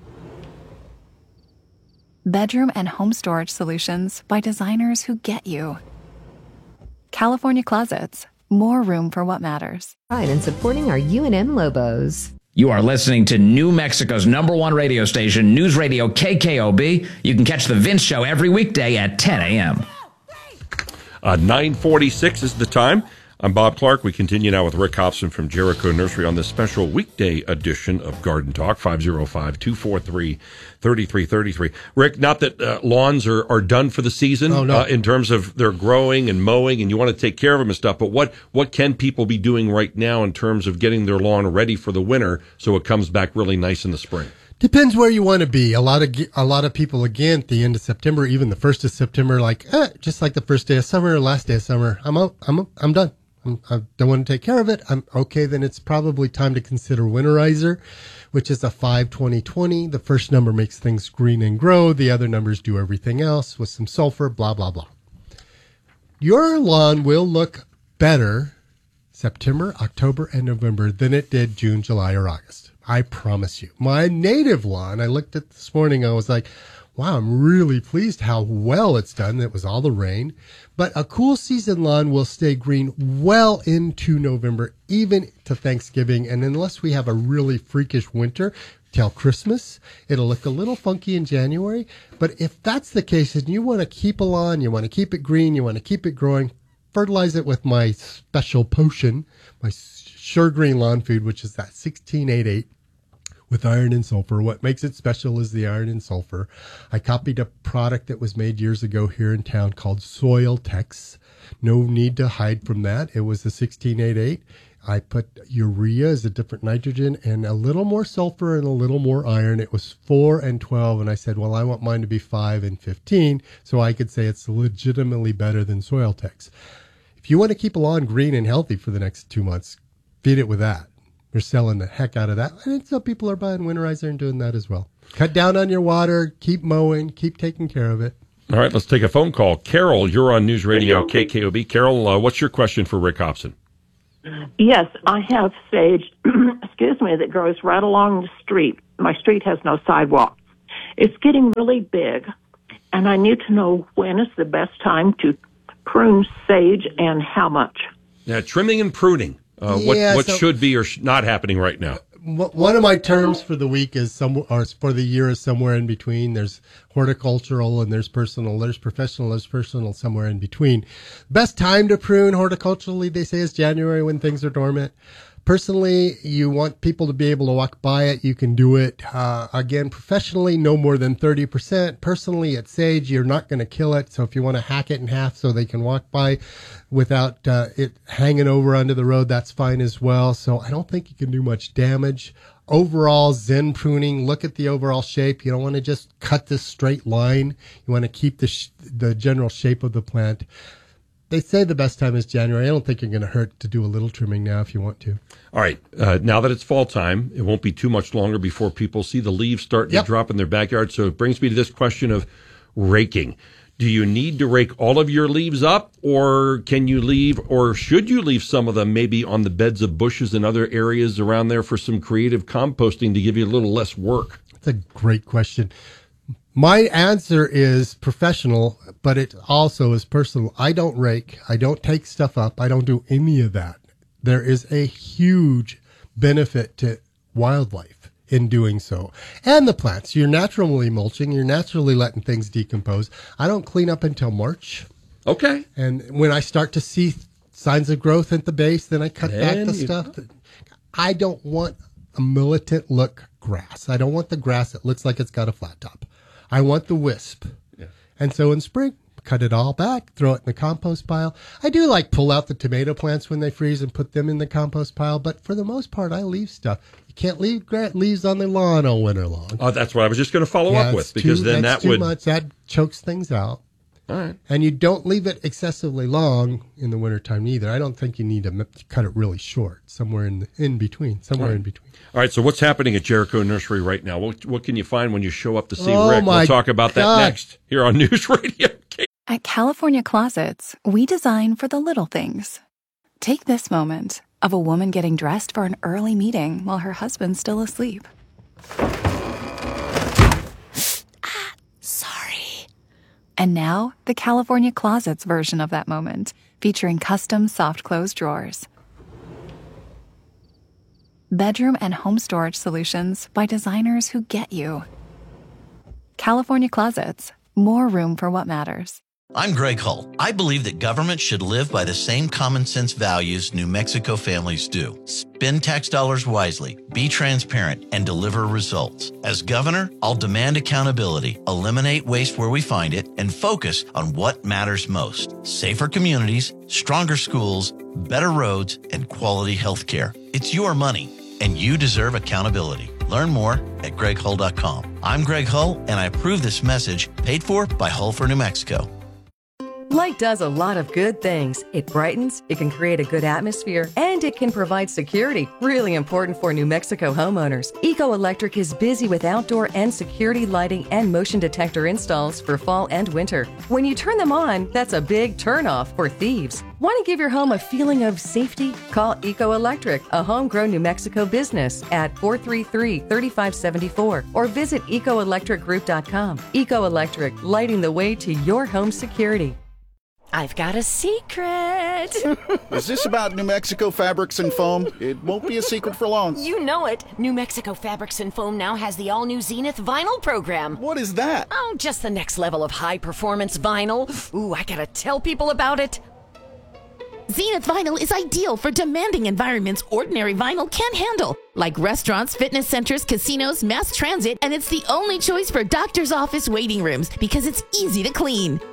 [SPEAKER 6] Bedroom and home storage solutions by designers who get you. California Closets. More room for what matters.
[SPEAKER 18] Right, and supporting our U N M Lobos.
[SPEAKER 11] You are listening to New Mexico's number one radio station, News Radio K K O B. You can catch the Vince Show every weekday at ten a.m.
[SPEAKER 1] Uh, nine forty-six is the time. I'm Bob Clark. We continue now with Rick Hobson from Jericho Nursery on this special weekday edition of Garden Talk, five oh five, two four three, three three three three. Rick, not that uh, lawns are, are done for the season
[SPEAKER 2] oh, no.
[SPEAKER 1] uh, in terms of their growing and mowing, and you want to take care of them and stuff, but what, what can people be doing right now in terms of getting their lawn ready for the winter so it comes back really nice in the spring?
[SPEAKER 2] Depends where you want to be. A lot of a lot of people, again, at the end of September, even the first of September, like eh, just like the first day of summer or last day of summer, I'm out. I'm I'm done. I'm, I don't want to take care of it. I'm okay. Then it's probably time to consider Winterizer, which is a five twenty twenty. The first number makes things green and grow. The other numbers do everything else with some sulfur. Blah blah blah. Your lawn will look better September, October, and November than it did June, July, or August. I promise you. My native lawn, I looked at this morning, I was like, wow, I'm really pleased how well it's done. It was all the rain. But a cool season lawn will stay green well into November, even to Thanksgiving. And unless we have a really freakish winter till Christmas, it'll look a little funky in January. But if that's the case and you want to keep a lawn, you want to keep it green, you want to keep it growing, fertilize it with my special potion, my Sure Green Lawn Food, which is that sixteen eighty-eight with iron and sulfur. What makes it special is the iron and sulfur. I copied a product that was made years ago here in town called Soil Tex. No need to hide from that. It was the sixteen eighty-eight. I put urea as a different nitrogen and a little more sulfur and a little more iron. It was four and twelve. And I said, well, I want mine to be five and fifteen. So I could say it's legitimately better than Soil-Tex. If you want to keep a lawn green and healthy for the next two months, feed it with that. They're selling the heck out of that. And some people are buying winterizer and doing that as well. Cut down on your water, keep mowing, keep taking care of it.
[SPEAKER 1] All right, let's take a phone call. Carol, you're on News Radio K K O B. Carol, uh, what's your question for Rick Hobson?
[SPEAKER 19] Yes, I have sage, excuse me, that grows right along the street. My street has no sidewalk. It's getting really big, and I need to know when is the best time to prune sage and how much.
[SPEAKER 1] Yeah, trimming and pruning. Uh, what
[SPEAKER 2] Yeah,
[SPEAKER 1] what
[SPEAKER 2] so-
[SPEAKER 1] should be or sh- not happening right now?
[SPEAKER 2] One of my terms for the week is some, or for the year is somewhere in between. There's horticultural and there's personal, there's professional, there's personal, somewhere in between. Best time to prune horticulturally, they say, is January when things are dormant. Personally, you want people to be able to walk by it. You can do it. Uh, again, professionally, no more than thirty percent. Personally, at sage, you're not going to kill it. So if you want to hack it in half so they can walk by without uh, it hanging over onto the road, that's fine as well. So I don't think you can do much damage. Overall, Zen pruning, look at the overall shape. You don't want to just cut this straight line. You want to keep the sh- the general shape of the plant. They say the best time is January. I don't think you're going to hurt to do a little trimming now if you want to.
[SPEAKER 1] All right. Uh, now that it's fall time, it won't be too much longer before people see the leaves starting
[SPEAKER 2] Yep.
[SPEAKER 1] to drop in their backyard. So it brings me to this question of raking. Do you need to rake all of your leaves up, or can you leave, or should you leave some of them maybe on the beds of bushes and other areas around there for some creative composting to give you a little less work?
[SPEAKER 2] That's a great question. My answer is professional, but it also is personal. I don't rake. I don't take stuff up. I don't do any of that. There is a huge benefit to wildlife in doing so. And the plants. You're naturally mulching. You're naturally letting things decompose. I don't clean up until March.
[SPEAKER 1] Okay.
[SPEAKER 2] And when I start to see signs of growth at the base, then I cut back
[SPEAKER 1] Then
[SPEAKER 2] the
[SPEAKER 1] you-
[SPEAKER 2] stuff. That, I don't want a militant look grass. I don't want the grass that looks like it's got a flat top. I want the wisp.
[SPEAKER 1] Yeah.
[SPEAKER 2] And so in spring, cut it all back, throw it in the compost pile. I do like pull out the tomato plants when they freeze and put them in the compost pile, but for the most part, I leave stuff. You can't leave gra- leaves on the lawn all winter long.
[SPEAKER 1] Oh, that's what I was just going to follow
[SPEAKER 2] Yeah,
[SPEAKER 1] up
[SPEAKER 2] it's
[SPEAKER 1] with, because
[SPEAKER 2] too-
[SPEAKER 1] then
[SPEAKER 2] that's
[SPEAKER 1] that
[SPEAKER 2] too
[SPEAKER 1] would.
[SPEAKER 2] much. That chokes things out.
[SPEAKER 1] All right.
[SPEAKER 2] And you don't leave it excessively long in the wintertime either. I don't think you need to m- cut it really short, somewhere in the, in between, somewhere
[SPEAKER 1] Right.
[SPEAKER 2] in between.
[SPEAKER 1] All right, so what's happening at Jericho Nursery right now? What, what can you find when you show up to see
[SPEAKER 2] Oh,
[SPEAKER 1] Rick?
[SPEAKER 2] my
[SPEAKER 1] We'll talk about that
[SPEAKER 2] God.
[SPEAKER 1] next here on News Radio.
[SPEAKER 6] At California Closets, we design for the little things. Take this moment of a woman getting dressed for an early meeting while her husband's still asleep. Ah, sorry. And now, the California Closets version of that moment, featuring custom soft close drawers. Bedroom and home storage solutions by designers who get you. California Closets, more room for what matters.
[SPEAKER 5] I'm Greg Hull. I believe that government should live by the same common sense values New Mexico families do. Spend tax dollars wisely, be transparent, and deliver results. As governor, I'll demand accountability, eliminate waste where we find it, and focus on what matters most. Safer communities, stronger schools, better roads, and quality health care. It's your money, and you deserve accountability. Learn more at greg hull dot com. I'm Greg Hull, and I approve this message, paid for by Hull for New Mexico.
[SPEAKER 4] Light does a lot of good things. It brightens, it can create a good atmosphere, and it can provide security. Really important for New Mexico homeowners. Eco Electric is busy with outdoor and security lighting and motion detector installs for fall and winter. When you turn them on, that's a big turnoff for thieves. Want to give your home a feeling of safety? Call Eco Electric, a homegrown New Mexico business, at four three three, three five seven four or visit eco electric group dot com. Eco Electric, lighting the way to your home security.
[SPEAKER 8] I've got a secret.
[SPEAKER 9] Is this about New Mexico fabrics and foam? It won't be a secret for long.
[SPEAKER 8] You know it. New Mexico Fabrics and Foam now has the all-new Zenith vinyl program.
[SPEAKER 9] What is that?
[SPEAKER 8] Oh, just the next level of high-performance vinyl. Ooh, I gotta tell people about it. Zenith Vinyl is ideal for demanding environments ordinary vinyl can't handle, like restaurants, fitness centers, casinos, mass transit, and it's the only choice for doctor's office waiting rooms because it's easy to clean.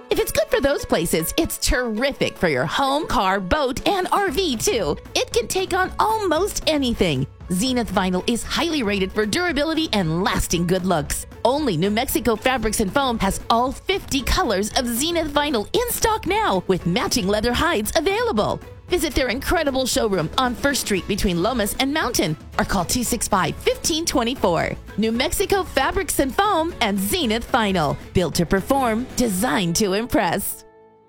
[SPEAKER 8] If it's good for those places, it's terrific for your home, car, boat, and R V, too. It can take on almost anything. Zenith Vinyl is highly rated for durability and lasting good looks. Only New Mexico Fabrics and Foam has all fifty colors of Zenith Vinyl in stock now, with matching leather hides available. Visit their incredible showroom on First Street between Lomas and Mountain, or call two six five, one five two four. New Mexico Fabrics and Foam and Zenith Vinyl. Built to perform, designed to impress.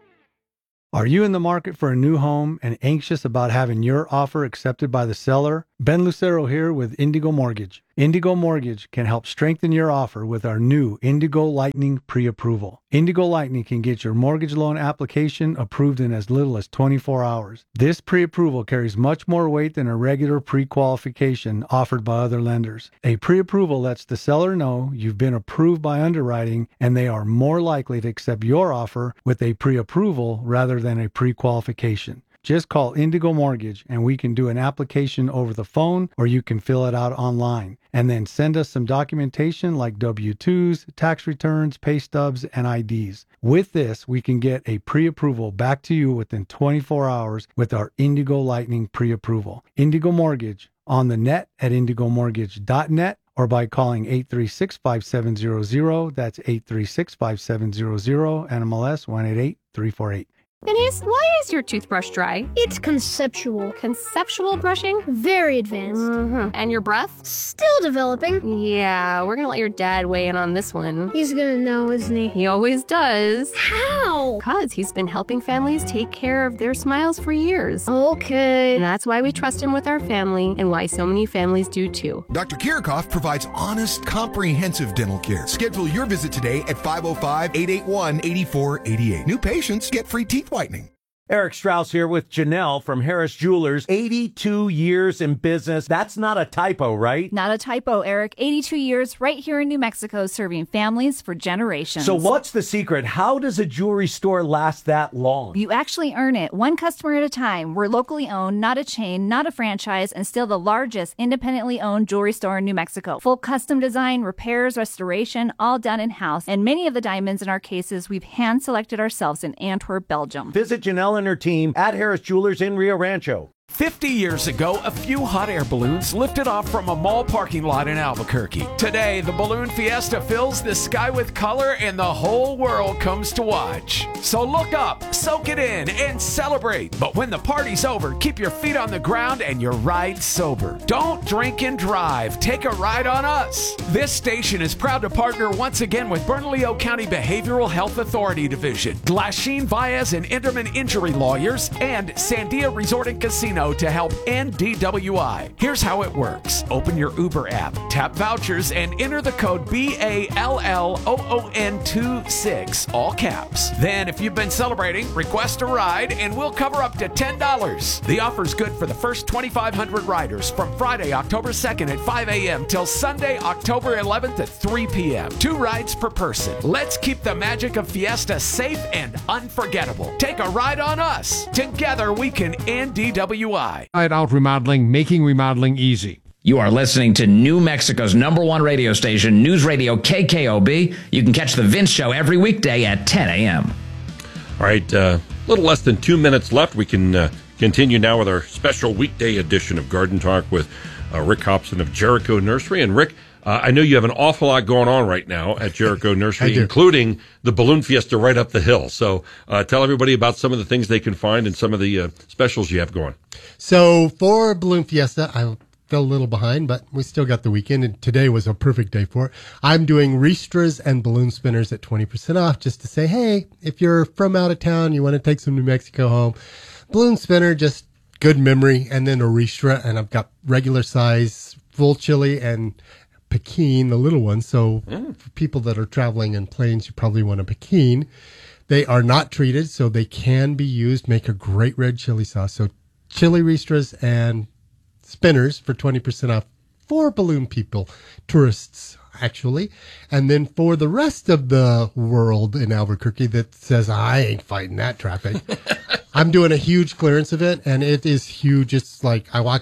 [SPEAKER 7] Are you in the market for a new home and anxious about having your offer accepted by the seller? Ben Lucero here with Indigo Mortgage. Indigo Mortgage can help strengthen your offer with our new Indigo Lightning pre-approval. Indigo Lightning can get your mortgage loan application approved in as little as twenty-four hours. This pre-approval carries much more weight than a regular pre-qualification offered by other lenders. A pre-approval lets the seller know you've been approved by underwriting and they are more likely to accept your offer with a pre-approval rather than a pre-qualification. Just call Indigo Mortgage and we can do an application over the phone, or you can fill it out online and then send us some documentation like W two's, tax returns, pay stubs, and I Ds. With this, we can get a pre-approval back to you within twenty-four hours with our Indigo Lightning pre-approval. Indigo Mortgage on the net at indigo mortgage dot net or by calling eight three six, five seven zero zero. That's eight three six, five seven zero zero, N M L S one eight eight, three four eight.
[SPEAKER 20] Denise, why is your toothbrush dry? It's conceptual. Conceptual brushing? Very advanced. Mm-hmm. And your breath? Still developing. Yeah, we're gonna let your dad weigh in on this one. He's gonna know, isn't he? He always does. How? Because he's been helping families take care of their smiles for years. Okay. And that's why we trust him with our family, and why so many families do too.
[SPEAKER 21] Doctor Kirchhoff provides honest, comprehensive dental care. Schedule your visit today at five oh five, eight eight one, eight four eight eight. New patients get free teeth whitening.
[SPEAKER 22] Eric Strauss here with Janelle from Harris Jewelers. eighty-two years in business. That's not a typo, right?
[SPEAKER 23] Not a typo, Eric. eighty-two years right here in New Mexico, serving families for generations.
[SPEAKER 22] So what's the secret? How does a jewelry store last that long?
[SPEAKER 23] You actually earn it, one customer at a time. We're locally owned, not a chain, not a franchise, and still the largest independently owned jewelry store in New Mexico. Full custom design, repairs, restoration, all done in-house. And many of the diamonds in our cases we've hand-selected ourselves in Antwerp, Belgium.
[SPEAKER 22] Visit Janelle and her team at Harris Jewelers in Rio Rancho.
[SPEAKER 24] fifty years ago, a few hot air balloons lifted off from a mall parking lot in Albuquerque. Today, the Balloon Fiesta fills the sky with color and the whole world comes to watch. So look up, soak it in, and celebrate. But when the party's over, keep your feet on the ground and your ride sober. Don't drink and drive. Take a ride on us. This station is proud to partner once again with Bernalillo County Behavioral Health Authority Division, Glasheen, Baez, and Enderman Injury Lawyers, and Sandia Resort and Casino to help end D W I. Here's how it works. Open your Uber app, tap vouchers, and enter the code B A L L O O N twenty-six, all caps. Then, if you've been celebrating, request a ride, and we'll cover up to ten dollars. The offer's good for the first twenty-five hundred riders from Friday, October second at five a.m. till Sunday, October eleventh at three p.m. Two rides per person. Let's keep the magic of Fiesta safe and unforgettable. Take a ride on us. Together, we can end D W I.
[SPEAKER 25] Inside Out Remodeling, making remodeling easy.
[SPEAKER 11] You are listening to New Mexico's number one radio station, News Radio K K O B. You can catch The Vince Show every weekday at ten a.m.
[SPEAKER 1] All right, uh, a little less than two minutes left. We can uh, continue now with our special weekday edition of Garden Talk with uh, Rick Hobson of Jericho Nursery. And Rick, Uh, I know you have an awful lot going on right now at Jericho Nursery, including the Balloon Fiesta right up the hill. So uh, tell everybody about some of the things they can find and some of the uh, specials you have going.
[SPEAKER 2] So for Balloon Fiesta, I fell a little behind, but we still got the weekend, and today was a perfect day for it. I'm doing Ristras and balloon spinners at twenty percent off, just to say, hey, if you're from out of town, you want to take some New Mexico home, balloon spinner, just good memory, and then a Ristra, and I've got regular size, full chili, and Pekin, the little one. So mm. for people that are traveling in planes, you probably want a Pekin. They are not treated, so they can be used, make a great red chili sauce. So chili Ristras and spinners for twenty percent off for balloon people, tourists, actually. And then for the rest of the world in Albuquerque that says, I ain't fighting that traffic, I'm doing a huge clearance event, and it is huge. It's like I walked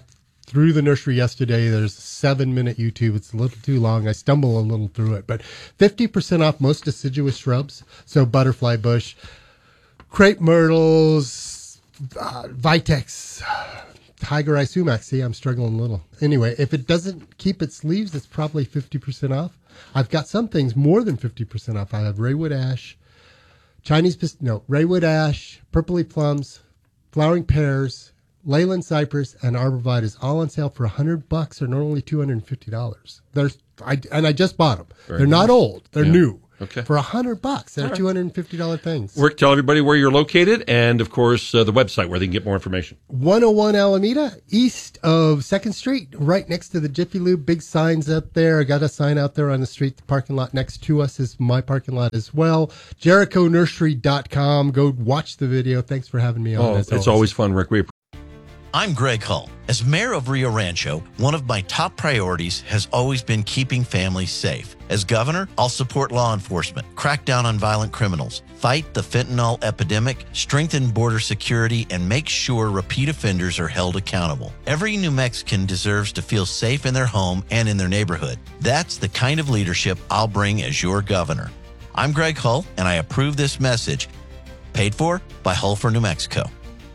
[SPEAKER 2] through the nursery yesterday. There's a seven-minute YouTube. It's a little too long. I stumble a little through it. But fifty percent off most deciduous shrubs. So butterfly bush, crepe myrtles, uh, vitex, tiger eye sumac. See, I'm struggling a little. Anyway, if it doesn't keep its leaves, it's probably fifty percent off. I've got some things more than fifty percent off. I have Raywood ash, Chinese, pist- no, Raywood ash, purpley plums, flowering pears, Leyland cypress, and arborvitae is all on sale for a hundred bucks, or normally two hundred and fifty dollars. There's, I and I just bought them.
[SPEAKER 1] Very
[SPEAKER 2] They're
[SPEAKER 1] nice.
[SPEAKER 2] not old. They're
[SPEAKER 1] Yeah.
[SPEAKER 2] new.
[SPEAKER 1] Okay.
[SPEAKER 2] For a hundred bucks, they're
[SPEAKER 1] All right.
[SPEAKER 2] two hundred and fifty dollar things.
[SPEAKER 1] Rick, tell everybody where you're located and, of course, uh, the website where they can get more information.
[SPEAKER 2] one oh one Alameda, east of second Street, right next to the Jiffy Lube. Big signs up there. I got a sign out there on the street. The parking lot next to us is my parking lot as well. Jericho Nursery dot com. Go watch the video. Thanks for having me on.
[SPEAKER 1] Oh,
[SPEAKER 2] as
[SPEAKER 1] it's always fun, Rick. We
[SPEAKER 5] I'm Greg Hull. As mayor of Rio Rancho, one of my top priorities has always been keeping families safe. As governor, I'll support law enforcement, crack down on violent criminals, fight the fentanyl epidemic, strengthen border security, and make sure repeat offenders are held accountable. Every New Mexican deserves to feel safe in their home and in their neighborhood. That's the kind of leadership I'll bring as your governor. I'm Greg Hull, and I approve this message. Paid for by Hull for New Mexico.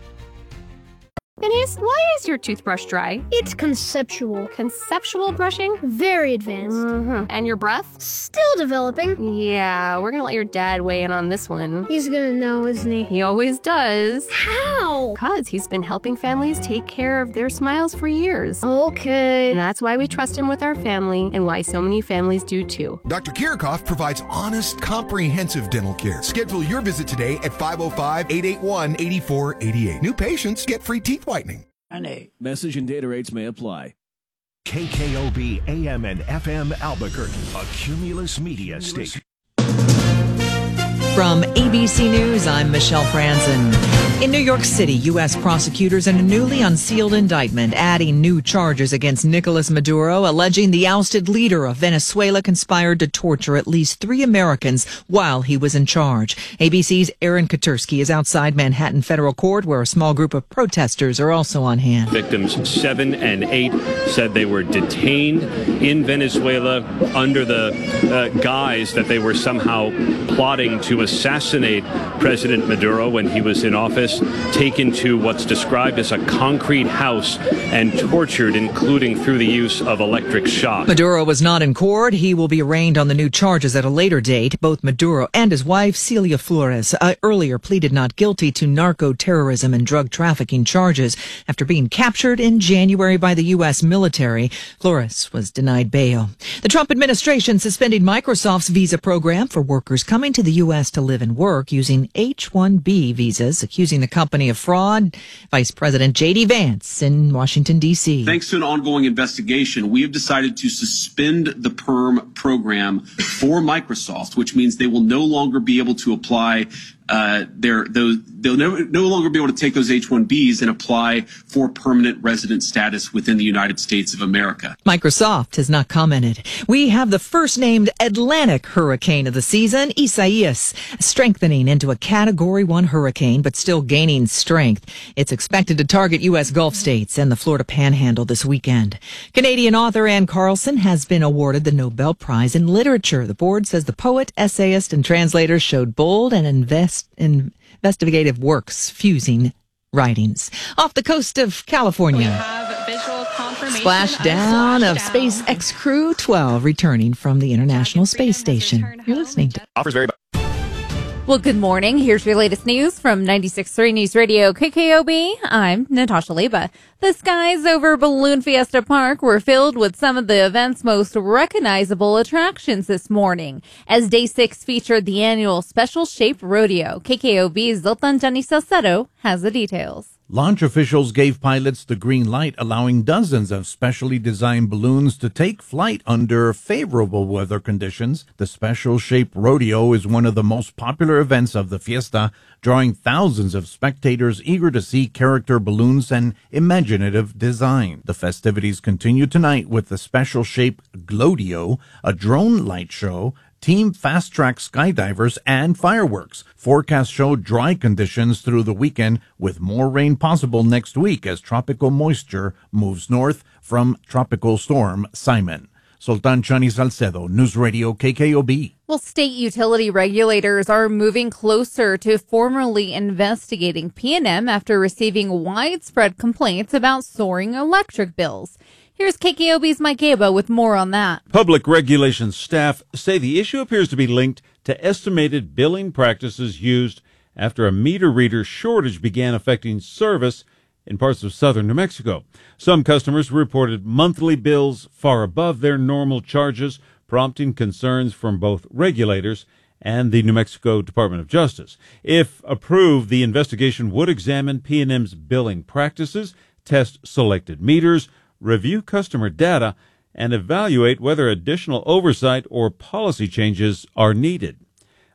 [SPEAKER 20] Denise, why is your toothbrush dry? It's conceptual. Conceptual brushing? Very advanced. Mm-hmm. And your breath? Still developing. Yeah, we're gonna let your dad weigh in on this one. He's gonna know, isn't he? He always does. How? Because he's been helping families take care of their smiles for years. Okay. And that's why we trust him with our family, and why so many families do too.
[SPEAKER 21] Doctor Kirchhoff provides honest, comprehensive dental care. Schedule your visit today at five oh five, eight eight one, eight four eight eight. New patients get free teeth whitening.
[SPEAKER 16] Message and data rates may apply. K K O B A M and F M Albuquerque, a Cumulus Media station.
[SPEAKER 3] From A B C News, I'm Michelle Franzen. In New York City, U S prosecutors in a newly unsealed indictment adding new charges against Nicolas Maduro, alleging the ousted leader of Venezuela conspired to torture at least three Americans while he was in charge. A B C's Aaron Katursky is outside Manhattan Federal Court, where a small group of protesters are also on hand.
[SPEAKER 10] Victims seven and eight said they were detained in Venezuela under the uh, guise that they were somehow plotting to assassinate President Maduro when he was in office, taken to what's described as a concrete house and tortured, including through the use of electric shock.
[SPEAKER 3] Maduro was not in court. He will be arraigned on the new charges at a later date. Both Maduro and his wife, Celia Flores, uh, earlier pleaded not guilty to narco-terrorism and drug trafficking charges after being captured in January by the U S military. Flores was denied bail. The Trump administration suspended Microsoft's visa program for workers coming to the U S to live and work using H one B visas, accusing the company of fraud. Vice President J D Vance in Washington, D C.
[SPEAKER 12] Thanks to an ongoing investigation, we have decided to suspend the PERM program for Microsoft, which means they will no longer be able to apply uh, their those they'll no, no longer be able to take those H one Bs and apply for permanent resident status within the United States of America.
[SPEAKER 3] Microsoft has not commented. We have the first named Atlantic hurricane of the season, Isaias, strengthening into a Category one hurricane, but still gaining strength. It's expected to target U S Gulf states and the Florida Panhandle this weekend. Canadian author Anne Carlson has been awarded the Nobel Prize in Literature. The board says the poet, essayist, and translator showed bold and invest investigative works fusing writings. Off the coast of California, splashdown of SpaceX Crew twelve returning from the International Space Station. You're listening to
[SPEAKER 13] Offers very.
[SPEAKER 14] Well, good morning. Here's your latest news from ninety-six point three News Radio K K O B. I'm Natasha Leba. The skies over Balloon Fiesta Park were filled with some of the event's most recognizable attractions this morning, as Day six featured the annual Special Shape Rodeo. K K O B's Zoltan Gianni Salcedo has the details.
[SPEAKER 26] Launch officials gave pilots the green light, allowing dozens of specially designed balloons to take flight under favorable weather conditions. The Special Shape Rodeo is one of the most popular events of the fiesta, drawing thousands of spectators eager to see character balloons and imaginative design. The festivities continue tonight with the Special Shape Glodio, a drone light show, Team Fast Track skydivers, and fireworks. Forecasts show dry conditions through the weekend with more rain possible next week as tropical moisture moves north from Tropical Storm Simon. Sultan Chani Salcedo, News Radio K K O B.
[SPEAKER 14] Well, state utility regulators are moving closer to formally investigating P and M after receiving widespread complaints about soaring electric bills. Here's K K O B's Mike Gaba with more on that.
[SPEAKER 6] Public relations staff say the issue appears to be linked to estimated billing practices used after a meter reader shortage began affecting service in parts of southern New Mexico. Some customers reported monthly bills far above their normal charges, prompting concerns from both regulators and the New Mexico Department of Justice. If approved, the investigation would examine P and M's billing practices, test selected meters, review customer data, and evaluate whether additional oversight or policy changes are needed.